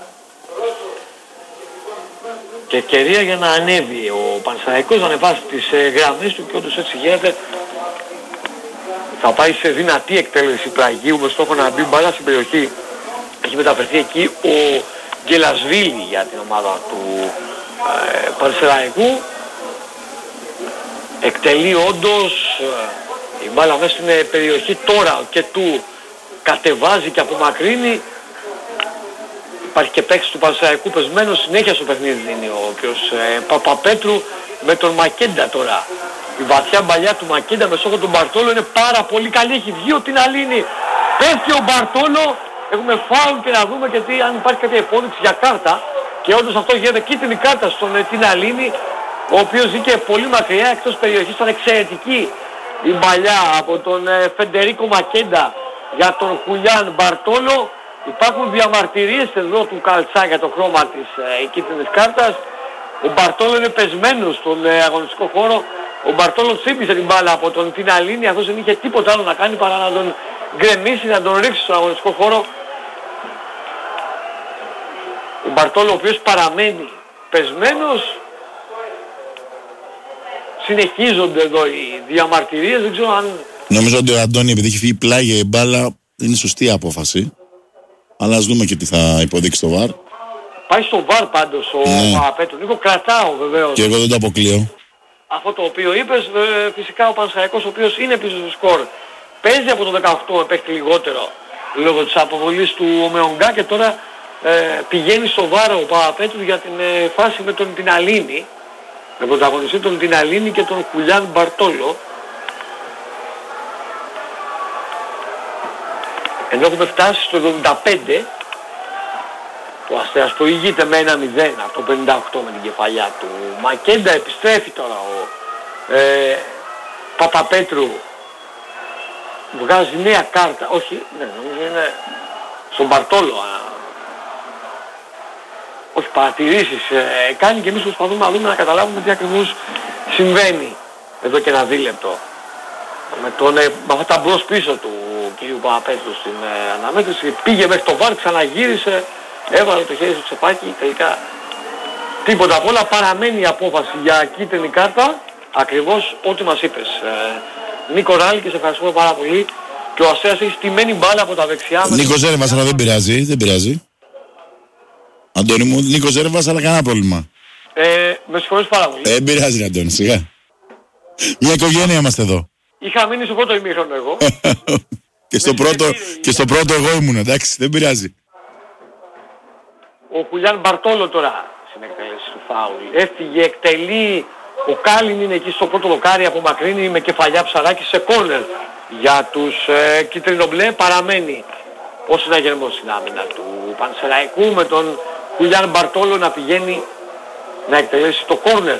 Και ευκαιρία για να ανέβει ο Πανσεραϊκός, να ανεβάσει τις ε, γραμμές του, και όντως έτσι γίνεται. Θα πάει σε δυνατή εκτέλεση πλαγίου με στόχο να μπει μπάλα στην περιοχή. Έχει μεταφερθεί εκεί ο Γκελασβίλη για την ομάδα του ε, Πανσεραϊκού. Εκτελεί όντως ε, η μπάλα μέσα στην ε, περιοχή. Τώρα και του κατεβάζει και απομακρύνει. Υπάρχει και παίκτης του Πανσεραϊκού πεσμένος, συνέχεια στο παιχνίδι δίνει ο κ. Ε, Παπαπέτρου με τον Μακέντα τώρα. Η βαθιά μπαλιά του Μακέντα με στόχο τον Μπαρτόλο είναι πάρα πολύ καλή. Έχει βγει ο την Αλίνη. Πέφτει ο Μπαρτόλο. Έχουμε φάουλ και να δούμε γιατί αν υπάρχει κάποια υπόδειξη για κάρτα. Και όντως αυτό γίνεται κίτρινη κάρτα στον ε, την Αλίνη, ο οποίος βγήκε πολύ μακριά εκτός περιοχής. Ήταν εξαιρετική η μπαλιά από τον ε, Φεντερίκο Μακέντα για τον Χουλιάν Μπαρτόλο. Υπάρχουν διαμαρτυρίες εδώ του Καλτσά για το χρώμα της ε, κίτρινης κάρτας. Ο Μπαρτόλο είναι πεσμένος στον ε, αγωνιστικό χώρο. Ο Μπαρτόλο τσίπησε την μπάλα από τον Τιναλίνη. Αυτός δεν είχε τίποτα άλλο να κάνει παρά να τον γκρεμίσει, να τον ρίξει στον αγωνιστικό χώρο. Ο Μπαρτόλο ο οποίος παραμένει πεσμένος. Συνεχίζονται εδώ οι διαμαρτυρίες. Δεν ξέρω αν... Νομίζω ότι ο Αντώνη, επειδή έχει φύγει πλάγια η μπάλα, είναι σωστή απόφαση. Αλλά ας δούμε και τι θα υποδείξει το βαρ. Πάει στο βαρ πάντως ο ναι. Παπαπέτρου. Νίκο, κρατάω βεβαίως. Και εγώ δεν το αποκλείω. Αυτό το οποίο είπες, ε, φυσικά ο Πανσεραϊκός ο οποίος είναι πίσω στο σκορ. Παίζει από το δεκαοκτώ, παίχτη λιγότερο λόγω της αποβολής του Ομεονγκά και τώρα ε, πηγαίνει στο βάρο ο Παπαπέτρου για την ε, φάση με τον Τιναλίνη. Με πρωταγωνιστή τον Τιναλίνη και τον Χουλιάν Μπαρτόλο. Ενώ έχουμε φτάσει στο εβδομήντα πέντε, ο Αστέρας προηγείται με ένα μηδέν από το πενήντα οκτώ με την κεφαλιά του Μακέντα. Επιστρέφει τώρα ο ε, Παπαπέτρου, βγάζει νέα κάρτα, όχι, ναι, νομίζω είναι στον Μπαρτόλο, α, όχι παρατηρήσεις ε, κάνει και εμείς προσπαθούμε να δούμε να καταλάβουμε τι ακριβώς συμβαίνει εδώ και ένα δίλεπτο με, τον, ε, με αυτά τα μπρος πίσω του κ. Παπαπέτρου στην ε, αναμέτρηση. Πήγε μέχρι το βάρ, ξαναγύρισε, έβαλε το χέρι στο τσεπάκι, τελικά τίποτα απ' όλα. Παραμένει η απόφαση για κίτρινη κάρτα, ακριβώς ό,τι μας είπες. Ε, Νίκο Ράλη, και σε ευχαριστούμε πάρα πολύ. Και ο Αστέρας έχει στημένη μπάλα από τα δεξιά. Νίκο Ζέρβας, αλλά δεν πειράζει, δεν πειράζει. Αντώνη μου, Νίκο Ζέρβας, αλλά κανένα πρόβλημα. Ε, με συγχωρείς πάρα πολύ. Δεν πειράζει, Αντώνη, σιγά. Μια οικογένεια είμαστε εδώ. Είχα μείνει στο πρώτο ημίχρονο εγώ. και, στο πρώτο, και στο πρώτο εγώ ήμουν, εντάξει, δεν πειράζει. Ο Χουλιάν Μπαρτόλο τώρα στην εκτέλεση του φάουλ. Έφυγε, εκτελεί. Ο Κάλιν είναι εκεί στο πρώτο δοκάρι, απομακρύνει με κεφαλιά Ψαράκη σε κόρνερ για τους ε, κίτρινο-μπλε. Παραμένει ο συναγερμός στην άμυνα του Πανσεραϊκού με τον Χουλιάν Μπαρτόλο να πηγαίνει να εκτελέσει το κόρνερ.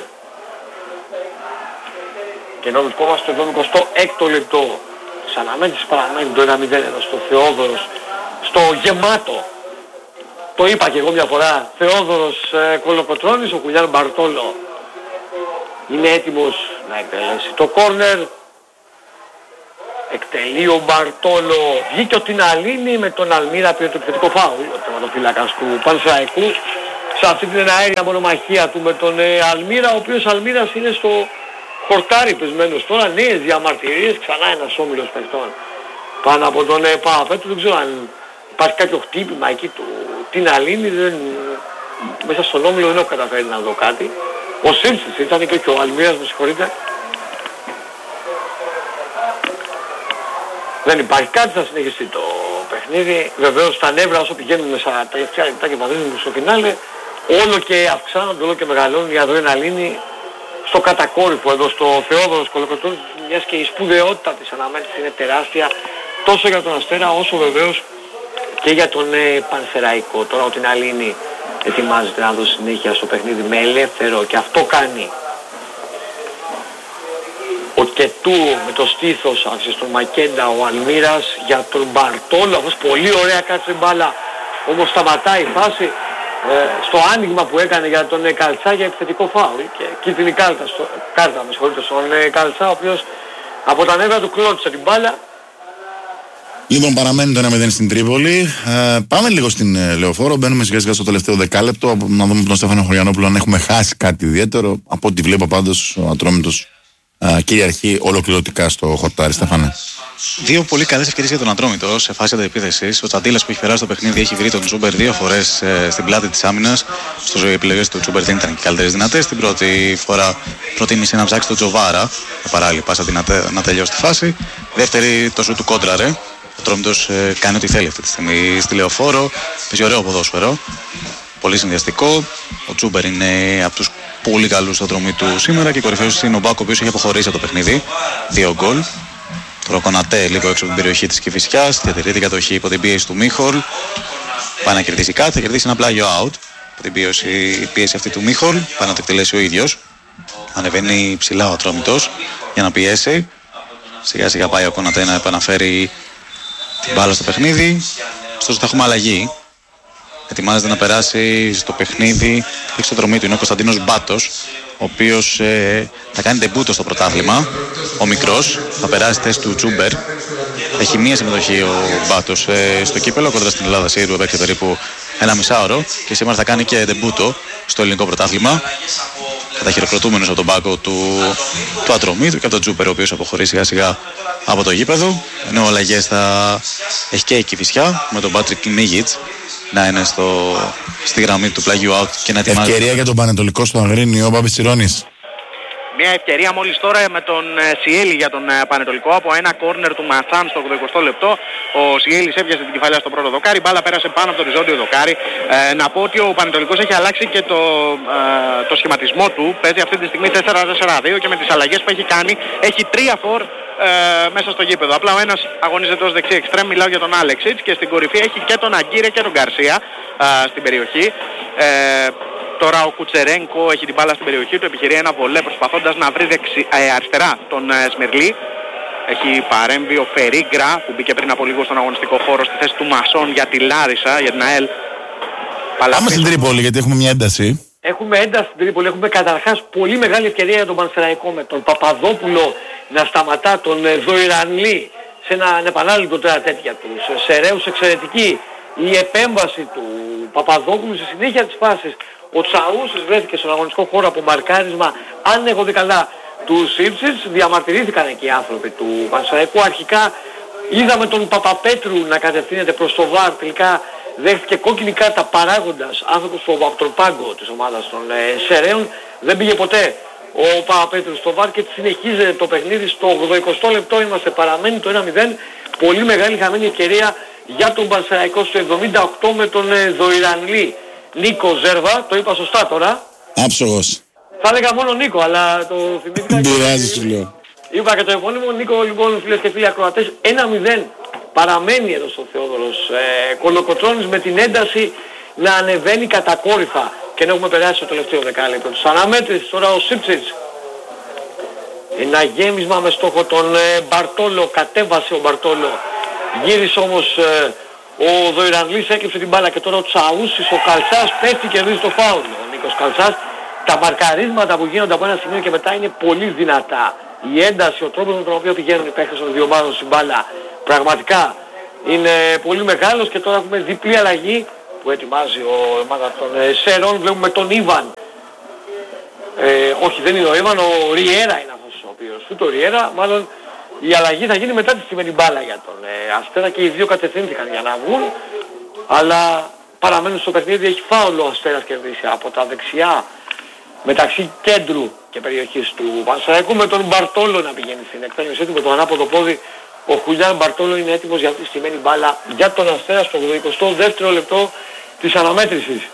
Και ενώ βρισκόμαστε στο εικοστό έκτο λεπτό της αναμέτρησης, παραμένει το ένα μηδέν εδώ στο Θεόδωρος, στο γεμάτο. Το είπα και εγώ μια φορά, Θεόδωρος ε, Κολοκοτρώνης, ο Χουλιάν Μπαρτόλο είναι έτοιμος να εκτελέσει το κόρνερ. Εκτελεί ο Μπαρτόλο, βγήκε ο Τιναλίνη με τον Αλμύρα, πήρε το επιθετικό φάουλ, ο τερματοφύλακας του Πανσεραϊκού, σε αυτή την αέρια μονομαχία του με τον ε, Αλμύρα, ο οποίος Αλμύρας είναι στο χορτάρι πεσμένος τώρα, νέες διαμαρτυρίες, ξανά ένας όμιλος παιχτών πάνω από τον ε, Παπαπέτρου. Δεν ξέρω αν υπάρχει κάποιο χτύπημα εκεί του Τιναλίνη, δεν... μέσα στον όμιλο δεν έχω καταφέρει να δω κάτι. Ο Σίμψης ήταν και, και ο Αλμύρας, με συγχωρείτε. Δεν υπάρχει κάτι, θα συνεχιστεί το παιχνίδι. Βεβαίως τα νεύρα όσο πηγαίνουν στα τελευταία λεπτά και βαδίζουν στο φινάλε, όλο και αυξάνονται, όλο και μεγαλώνουν η αδρεναλίνη στο κατακόρυφο εδώ στο Θεόδωρος Κολοκοτρώνης, μιας και η σπουδαιότητα της αναμέτρησης είναι τεράστια τόσο για τον Αστέρα όσο βεβαίως και για τον ε, Πανσεραϊκό. Τώρα ο Τιναλίνη ετοιμάζεται να δώσει συνέχεια στο παιχνίδι με ελεύθερο και αυτό κάνει ο Κετού με το στήθος άρχισε στον Μακέντα, ο Αλμύρας για τον Μπαρτόλο, αυτός πολύ ωραία κάτσε μπάλα, όμως σταματάει η φάση ε, στο άνοιγμα που έκανε για τον ε, Καλτσά για επιθετικό φάουλ και κίτρινη κάρτα, στο, κάρτα με συγχωρείτε, στον ε, Καλτσά, ο οποίος από τα νεύρα του κλώτησε την μπάλα. Λοιπόν, παραμένει το ένα μηδέν στην Τρίπολη. Ε, πάμε λίγο στην ε, Λεωφόρο. Μπαίνουμε σιγά σιγά στο τελευταίο δεκάλεπτο. Να δούμε τον Στέφανο Χωριανόπουλο αν έχουμε χάσει κάτι ιδιαίτερο. Από ό,τι βλέπω πάντως ο Ατρόμητος ε, κυριαρχεί ολοκληρωτικά στο χορτάρι. Στέφανε. Δύο πολύ καλές ευκαιρίες για τον Ατρόμητο σε φάση αντεπίθεσης. Ο Τσαντίλας που έχει περάσει το παιχνίδι έχει βρει τον Τσούμπερ δύο φορές ε, στην πλάτη της άμυνας. Στο οι επιλογές του Τσούμπερ δεν ήταν και καλύτερες δυνατές. Την πρώτη φορά προτίμησε να ψάξει τον Τζοβάρα. Παράλληλη πάσα δυνατέ, να τελειώσει τη φάση. Δεύτερη το σου του κόντραρε. Ο Ατρόμητος ε, κάνει ό,τι θέλει αυτή τη στιγμή στη Λεωφόρο. Παίζει ωραίο ποδόσφαιρο. Πολύ συνδυαστικό. Ο Τσούμπερ είναι από τους πολύ καλούς του Ατρομήτου σήμερα και κορυφαίος είναι ο Μπάκο, ο οποίος έχει αποχωρήσει από το παιχνίδι. Δύο γκολ. Τώρα ο Κονατέ λίγο έξω από την περιοχή της Κηφισιάς. Διατηρείται κατοχή υπό την πίεση του Μίχολ. Πάει να κερδίσει κάτι, θα κερδίσει ένα πλάγιο out. Από την πίεση, πίεση αυτή του Μίχολ. Πάει να το εκτελέσει ο ίδιος. Ανεβαίνει ψηλά ο Ατρόμητος για να πιέσει. Σιγά σιγά πάει ο Κονατέ να επαναφέρει την μπάλα στο παιχνίδι. ωστόσο θα έχουμε αλλαγή. Ετοιμάζεται να περάσει στο παιχνίδι εξωδρομή του. Είναι ο Κωνσταντίνος Μπάτος, ο οποίος ε, θα κάνει ντεμπούτο στο πρωτάθλημα. Ο μικρός θα περάσει θέση του Τσούμπερ. Έχει μία συμμετοχή ο Μπάτος ε, στο κύπελο κοντά στην Ελλάδα. Σύρου έπαιξε περίπου ένα μισάωρο και σήμερα θα κάνει και ντεμπούτο στο ελληνικό πρωτάθλημα. Καταχειροκροτούμενος από τον πάγκο του, του Ατρομήτου και από τον Τσούμπερ, ο οποίος αποχωρεί σιγά σιγά από το γήπεδο. Ενώ αλλαγές θα έχει και η Κηφισιά με τον Πάτρικ Μίγιτς να είναι στο, στη γραμμή του πλάγιου out και να ετοιμάζει. Ευκαιρία για τον Πανετολικό στο Αγρίνιο, ο Μπάμπης Τσιρώνης. Μια ευκαιρία μόλις τώρα με τον Σιέλη για τον Πανετολικό από ένα κόρνερ του Μασάν στο ογδοηκοστό λεπτό. Ο Σιέλης έπιασε την κεφαλιά στο πρώτο δοκάρι, μπάλα πέρασε πάνω από το οριζόντιο δοκάρι. Ε, να πω ότι ο Πανετολικός έχει αλλάξει και το, ε, το σχηματισμό του. Παίζει αυτή τη στιγμή τέσσερα τέσσερα δύο και με τις αλλαγές που έχει κάνει έχει τρία φορ ε, μέσα στο γήπεδο. Απλά ο ένας αγωνίζεται ως δεξί εξτρέμ, μιλάω για τον Άλεξιτς, και στην κορυφή έχει και τον Αγκύρε και τον Γκαρσία ε, στην περιοχή. Ε, Τώρα ο Κουτσερένκο έχει την μπάλα στην περιοχή του, επιχειρεί ένα βολέ προσπαθώντας να βρει δεξι, ε, αριστερά τον ε, Σμερλή. Έχει παρέμβει ο Φερίγκρα που μπήκε πριν από λίγο στον αγωνιστικό χώρο στη θέση του Μασόν για τη Λάρισα, για την ΑΕΛ. Πάμε στην Τρίπολη γιατί έχουμε μια ένταση. Έχουμε ένταση στην Τρίπολη, έχουμε καταρχάς πολύ μεγάλη ευκαιρία για τον Πανσεραϊκό με τον Παπαδόπουλο να σταματά τον ε, Δοϊρανλή σε ένα επανάληπτο τώρα τέτοια του. Σε Ρέους εξαιρετική η επέμβαση του Παπαδόπουλου στη συνέχεια της φάσης. Ο Τσαούσης βρέθηκε στον αγωνιστικό χώρο από μαρκάρισμα, αν έχω δει καλά, του Σίψης. Διαμαρτυρήθηκαν εκεί οι άνθρωποι του Πανσεραϊκού. Αρχικά είδαμε τον Παπαπέτρου να κατευθύνεται προς το βαρ, τελικά δέχτηκε κόκκινη κάρτα παράγοντας άνθρωπος από τον πάγκο της ομάδας των ε, Σεραίων. Δεν πήγε ποτέ ο Παπαπέτρου στο βαρ και συνεχίζεται το παιχνίδι. Στο ογδοηκοστό λεπτό είμαστε, παραμένει το ένα μηδέν. Πολύ μεγάλη χαμένη ευκαιρία για τον Πανσεραϊκό στο εβδομήντα οκτώ με τον ε, Δοϊρανλή. Νίκο Ζέρβα, το είπα σωστά τώρα. Άψογος. Θα έλεγα μόνο Νίκο, αλλά το θυμήθηκα. Δεν πειράζει, σου λέω. Είπα και το επώνυμο. Νίκο, λοιπόν, φίλες και φίλοι ακροατές, ένα μηδέν παραμένει εδώ στο Θεόδωρος ε, Κολοκοτρώνης με την ένταση να ανεβαίνει κατακόρυφα και να έχουμε περάσει το τελευταίο δεκάλεπτο. Τους αναμέτρησης τώρα ο Σίψιτς. Ένα γέμισμα με στόχο τον ε, Μπαρτόλο, κατέβασε ο Μπαρτόλο. Γύρισε όμως ε, ο Δοϊρανλής, έκλειψε την μπάλα και τώρα ο Τσαούσης, ο Καλτσάς πέφτει και κερδίζει το φάουλ. Ο Νίκος Καλτσάς. Τα μαρκαρίσματα που γίνονται από ένα σημείο και μετά είναι πολύ δυνατά. Η ένταση, ο τρόπος με τον οποίο πηγαίνουν οι παίχτες των δύο ομάδων στην μπάλα πραγματικά είναι πολύ μεγάλος και τώρα έχουμε διπλή αλλαγή που ετοιμάζει ο ομάδα των ε, Σερών. Βλέπουμε τον Ιβαν. Ε, όχι, δεν είναι ο Ιβαν, ο Ριέρα είναι αυτός ο οποίος. Ούτε ο Ριέρα, μάλλον η αλλαγή θα γίνει μετά τη στημένη μπάλα για τον ε, Αστέρα και οι δύο κατευθύνθηκαν για να βγουν, αλλά παραμένουν στο παιχνίδι. Έχει φάουλ ο Αστέρας κερδίσει από τα δεξιά μεταξύ κέντρου και περιοχής του Πανσεραϊκού, με τον Μπαρτόλο να πηγαίνει στην εκτέλεσή του με τον ανάποδο πόδι. Ο Χουλιάν Μπαρτόλο είναι έτοιμος για αυτή τη στημένη μπάλα για τον Αστέρα στο ογδοηκοστό δεύτερο λεπτό της αναμέτρησης.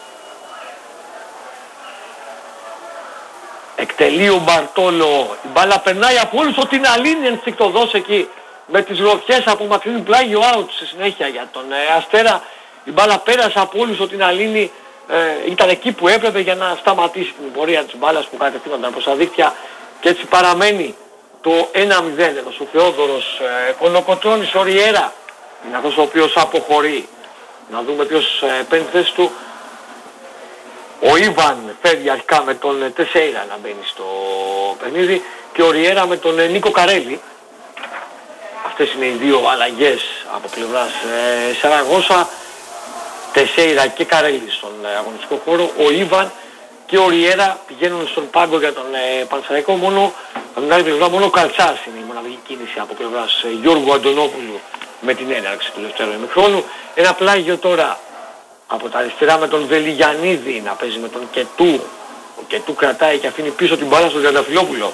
Εκτελεί ο Μπαρτόλο, η μπάλα περνάει από όλους, ότι είναι αλήνη ενστικτοδός εκεί με τις γροθιές από μακρινή, πλάγιο out στη συνέχεια για τον ε, Αστέρα. Η μπάλα πέρασε από όλους, ότι είναι αλήνη, ε, ήταν εκεί που έπρεπε για να σταματήσει την πορεία της μπάλας που κατευθύνονταν προς τα δίκτυα και έτσι παραμένει το ένα μηδέν εδώ στο Θεόδωρος ε, Κολοκοτρώνης. Ο Ριέρα είναι αυτός ο οποίος αποχωρεί. Να δούμε ποιος ε, παίρνει θέση του. Ο Ιβαν φεύγει αρχικά με τον Τεσέιρα να μπαίνει στο παιχνίδι και ο Ριέρα με τον Νίκο Καρέλη. Αυτές είναι οι δύο αλλαγές από πλευράς ε, Σαραγώσα. Τεσέιρα και Καρέλη στον ε, αγωνιστικό χώρο. Ο Ιβαν και ο Ριέρα πηγαίνουν στον πάγκο για τον ε, Πανσεραϊκό. Μόνο, από την άλλη πλευρά, μόνο ο Καλτσάς είναι η μοναδική κίνηση από πλευράς ε, Γιώργου Αντωνόπουλου με την έναρξη του δεύτερου ημιχρόνου. Ένα πλάγιο τώρα από τα αριστερά με τον Βελιγιαννίδη να παίζει με τον Κετού. Ο Κετού κρατάει και αφήνει πίσω την μπάλα στον Τριανταφυλόπουλο.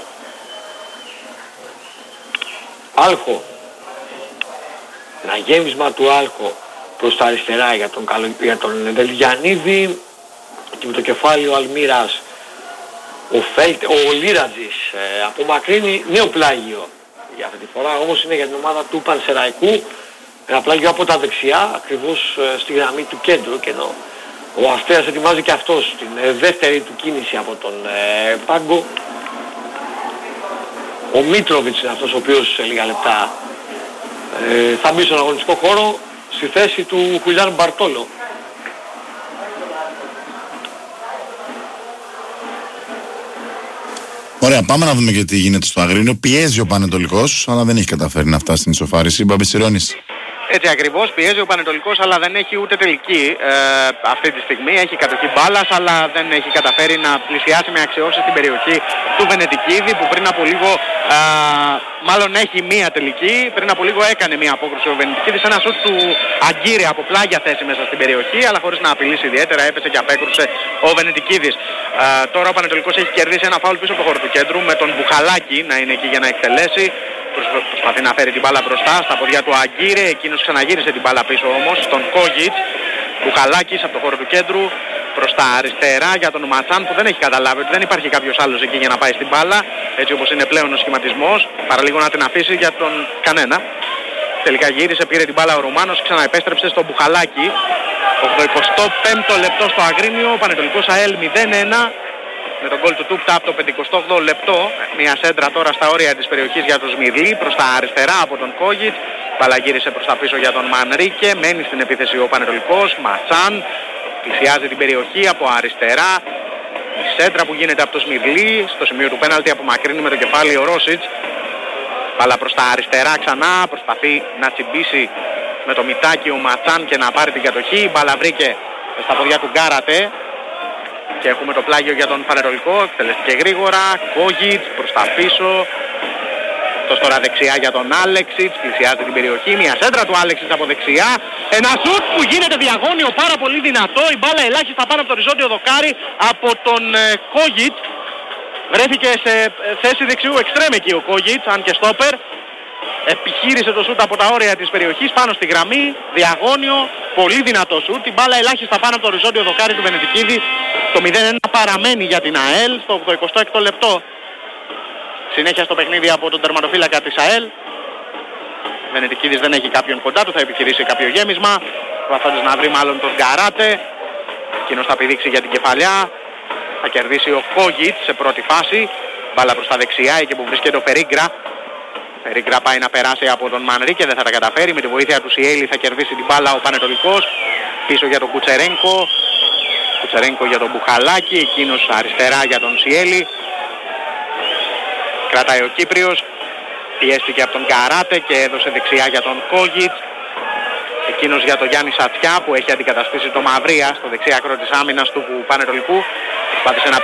Άλχο. Ένα γέμισμα του Άλχο προς τα αριστερά για τον, για τον Βελιγιαννίδη και με το κεφάλι ο Αλμύρας. Ο, Φέλτε, ο Λίρατζης ε, απομακρύνει νέο πλάγιο για αυτή τη φορά, όμως είναι για την ομάδα του Πανσεραϊκού. Ένα πλάγιο από τα δεξιά, ακριβώς ε, στη γραμμή του κέντρου, και ενώ ο Αστέρας ετοιμάζει και αυτός την ε, δεύτερη του κίνηση από τον ε, πάγκο. Ο Μίτροβιτς είναι αυτός ο οποίος σε λίγα λεπτά ε, θα μπει στον αγωνιστικό χώρο. Στη στη θέση του Χουλιάν Μπαρτόλο. Ωραία, πάμε να δούμε και τι γίνεται στο Αγρίνιο. Πιέζει ο Πανετολικός, αλλά δεν έχει καταφέρει να φτάσει στην ισοφάριση. Μπαμπισιρώνης. Έτσι ακριβώς, πιέζει ο Πανετολικός, αλλά δεν έχει ούτε τελική ε, αυτή τη στιγμή. Έχει κατοχή μπάλας, αλλά δεν έχει καταφέρει να πλησιάσει με αξιώσεις στην περιοχή του Βενετικίδη, που πριν από λίγο, ε, μάλλον έχει μία τελική, πριν από λίγο έκανε μία απόκρουση ο Βενετικίδης. Ένα σουτ του Αγκύρη από πλάγια θέση μέσα στην περιοχή, αλλά χωρίς να απειλήσει ιδιαίτερα, έπεσε και απέκρουσε ο Βενετικίδης. Ε, τώρα ο Πανετολικός έχει κερδίσει ένα φάουλ πίσω από το χώρο του κέντρου, με τον Μπουχαλάκη να είναι εκεί για να εκτελέσει. Προσπαθεί να φέρει την μπάλα μπροστά στα ποδιά του Αγκύρε, εκείνος ξαναγύρισε την μπάλα πίσω όμως στον Κόγιτς. Μπουχαλάκης από το χώρο του κέντρου προς τα αριστερά για τον Ματσάν, που δεν έχει καταλάβει ότι δεν υπάρχει κάποιος άλλος εκεί για να πάει στην μπάλα, έτσι όπως είναι πλέον ο σχηματισμός, παρά λίγο να την αφήσει για τον κανένα. Τελικά γύρισε, πήρε την μπάλα ο Ρουμάνος, ξαναεπέστρεψε στον Μπουχαλάκη. ογδοηκοστό πέμπτο λεπτό στο Αγρίνιο, Πανετολικός ΑΕΛ μηδέν ένα. Με τον γκολ του Τούπτα από το πενηκοστό όγδοο λεπτό. Μια σέντρα τώρα στα όρια της περιοχής για τον Σμυρλή, προς τα αριστερά από τον Κόγιτς. Μπάλα γύρισε προς τα πίσω για τον Μανρίκε. Μένει στην επίθεση ο Πανετολικός. Ματσάν πλησιάζει την περιοχή από αριστερά. Η σέντρα που γίνεται από τον Σμυρλή. Στο σημείο του πέναλτι απομακρύνει με το κεφάλι ο Ρόσιτς. Μπάλα προς τα αριστερά ξανά. Προσπαθεί να τσιμπήσει με το μητάκι ο Ματσάν και να πάρει την κατοχή. Μπάλα βρήκε στα ποδιά του Γκάρατε. Και έχουμε το πλάγιο για τον Πανετολικό, εκτελεστήκε γρήγορα, Κόγιτς προς τα πίσω. Αυτός τώρα δεξιά για τον Άλεξιτς, πλησιάζει την περιοχή, μια σέντρα του Άλεξιτς από δεξιά. Ένα σουτ που γίνεται διαγώνιο, πάρα πολύ δυνατό, η μπάλα ελάχιστα πάνω από το οριζόντιο δοκάρι από τον ε, Κόγιτς. Βρέθηκε σε θέση δεξιού εξτρέμ εκεί ο Κόγιτς, αν και στόπερ. Επιχείρησε το σουτ από τα όρια της περιοχής πάνω στη γραμμή, διαγώνιο, πολύ δυνατό σουτ. Η μπάλα ελάχιστα πάνω από το οριζόντιο δοκάρι του Βενετικίδη. Το μηδέν ένα παραμένει για την ΑΕΛ στο ογδοηκοστό έκτο λεπτό. Συνέχεια στο παιχνίδι από τον τερματοφύλακα της ΑΕΛ. Βενετικίδης δεν έχει κάποιον κοντά του, θα επιχειρήσει κάποιο γέμισμα. Προσπαθώντας να βρει μάλλον τον Γκαράτε. Εκείνος θα πηδήξει για την κεφαλιά. Θα κερδίσει ο Κόγιτς σε πρώτη φάση. Μπάλα προς τα δεξιά, εκεί που βρίσκεται ο Περίγκρα. Περίγκρα πάει να περάσει από τον Μανρίκε, δεν θα τα καταφέρει. Με τη βοήθεια του Σιέλη θα κερδίσει την μπάλα ο Πανετολικός. Πίσω για τον Κουτσερένκο. Κουτσερένκο για τον Μπουχαλάκη, εκείνος αριστερά για τον Σιέλη. Κρατάει ο Κύπριος. Πιέστηκε από τον Καράτε και έδωσε δεξιά για τον Κόγιτς. Εκείνος για τον Γιάννη Σατσιά που έχει αντικαταστήσει το Μαυρία στο δεξί άκρο της άμυνας του Πανετολικού. Προσπάθησε να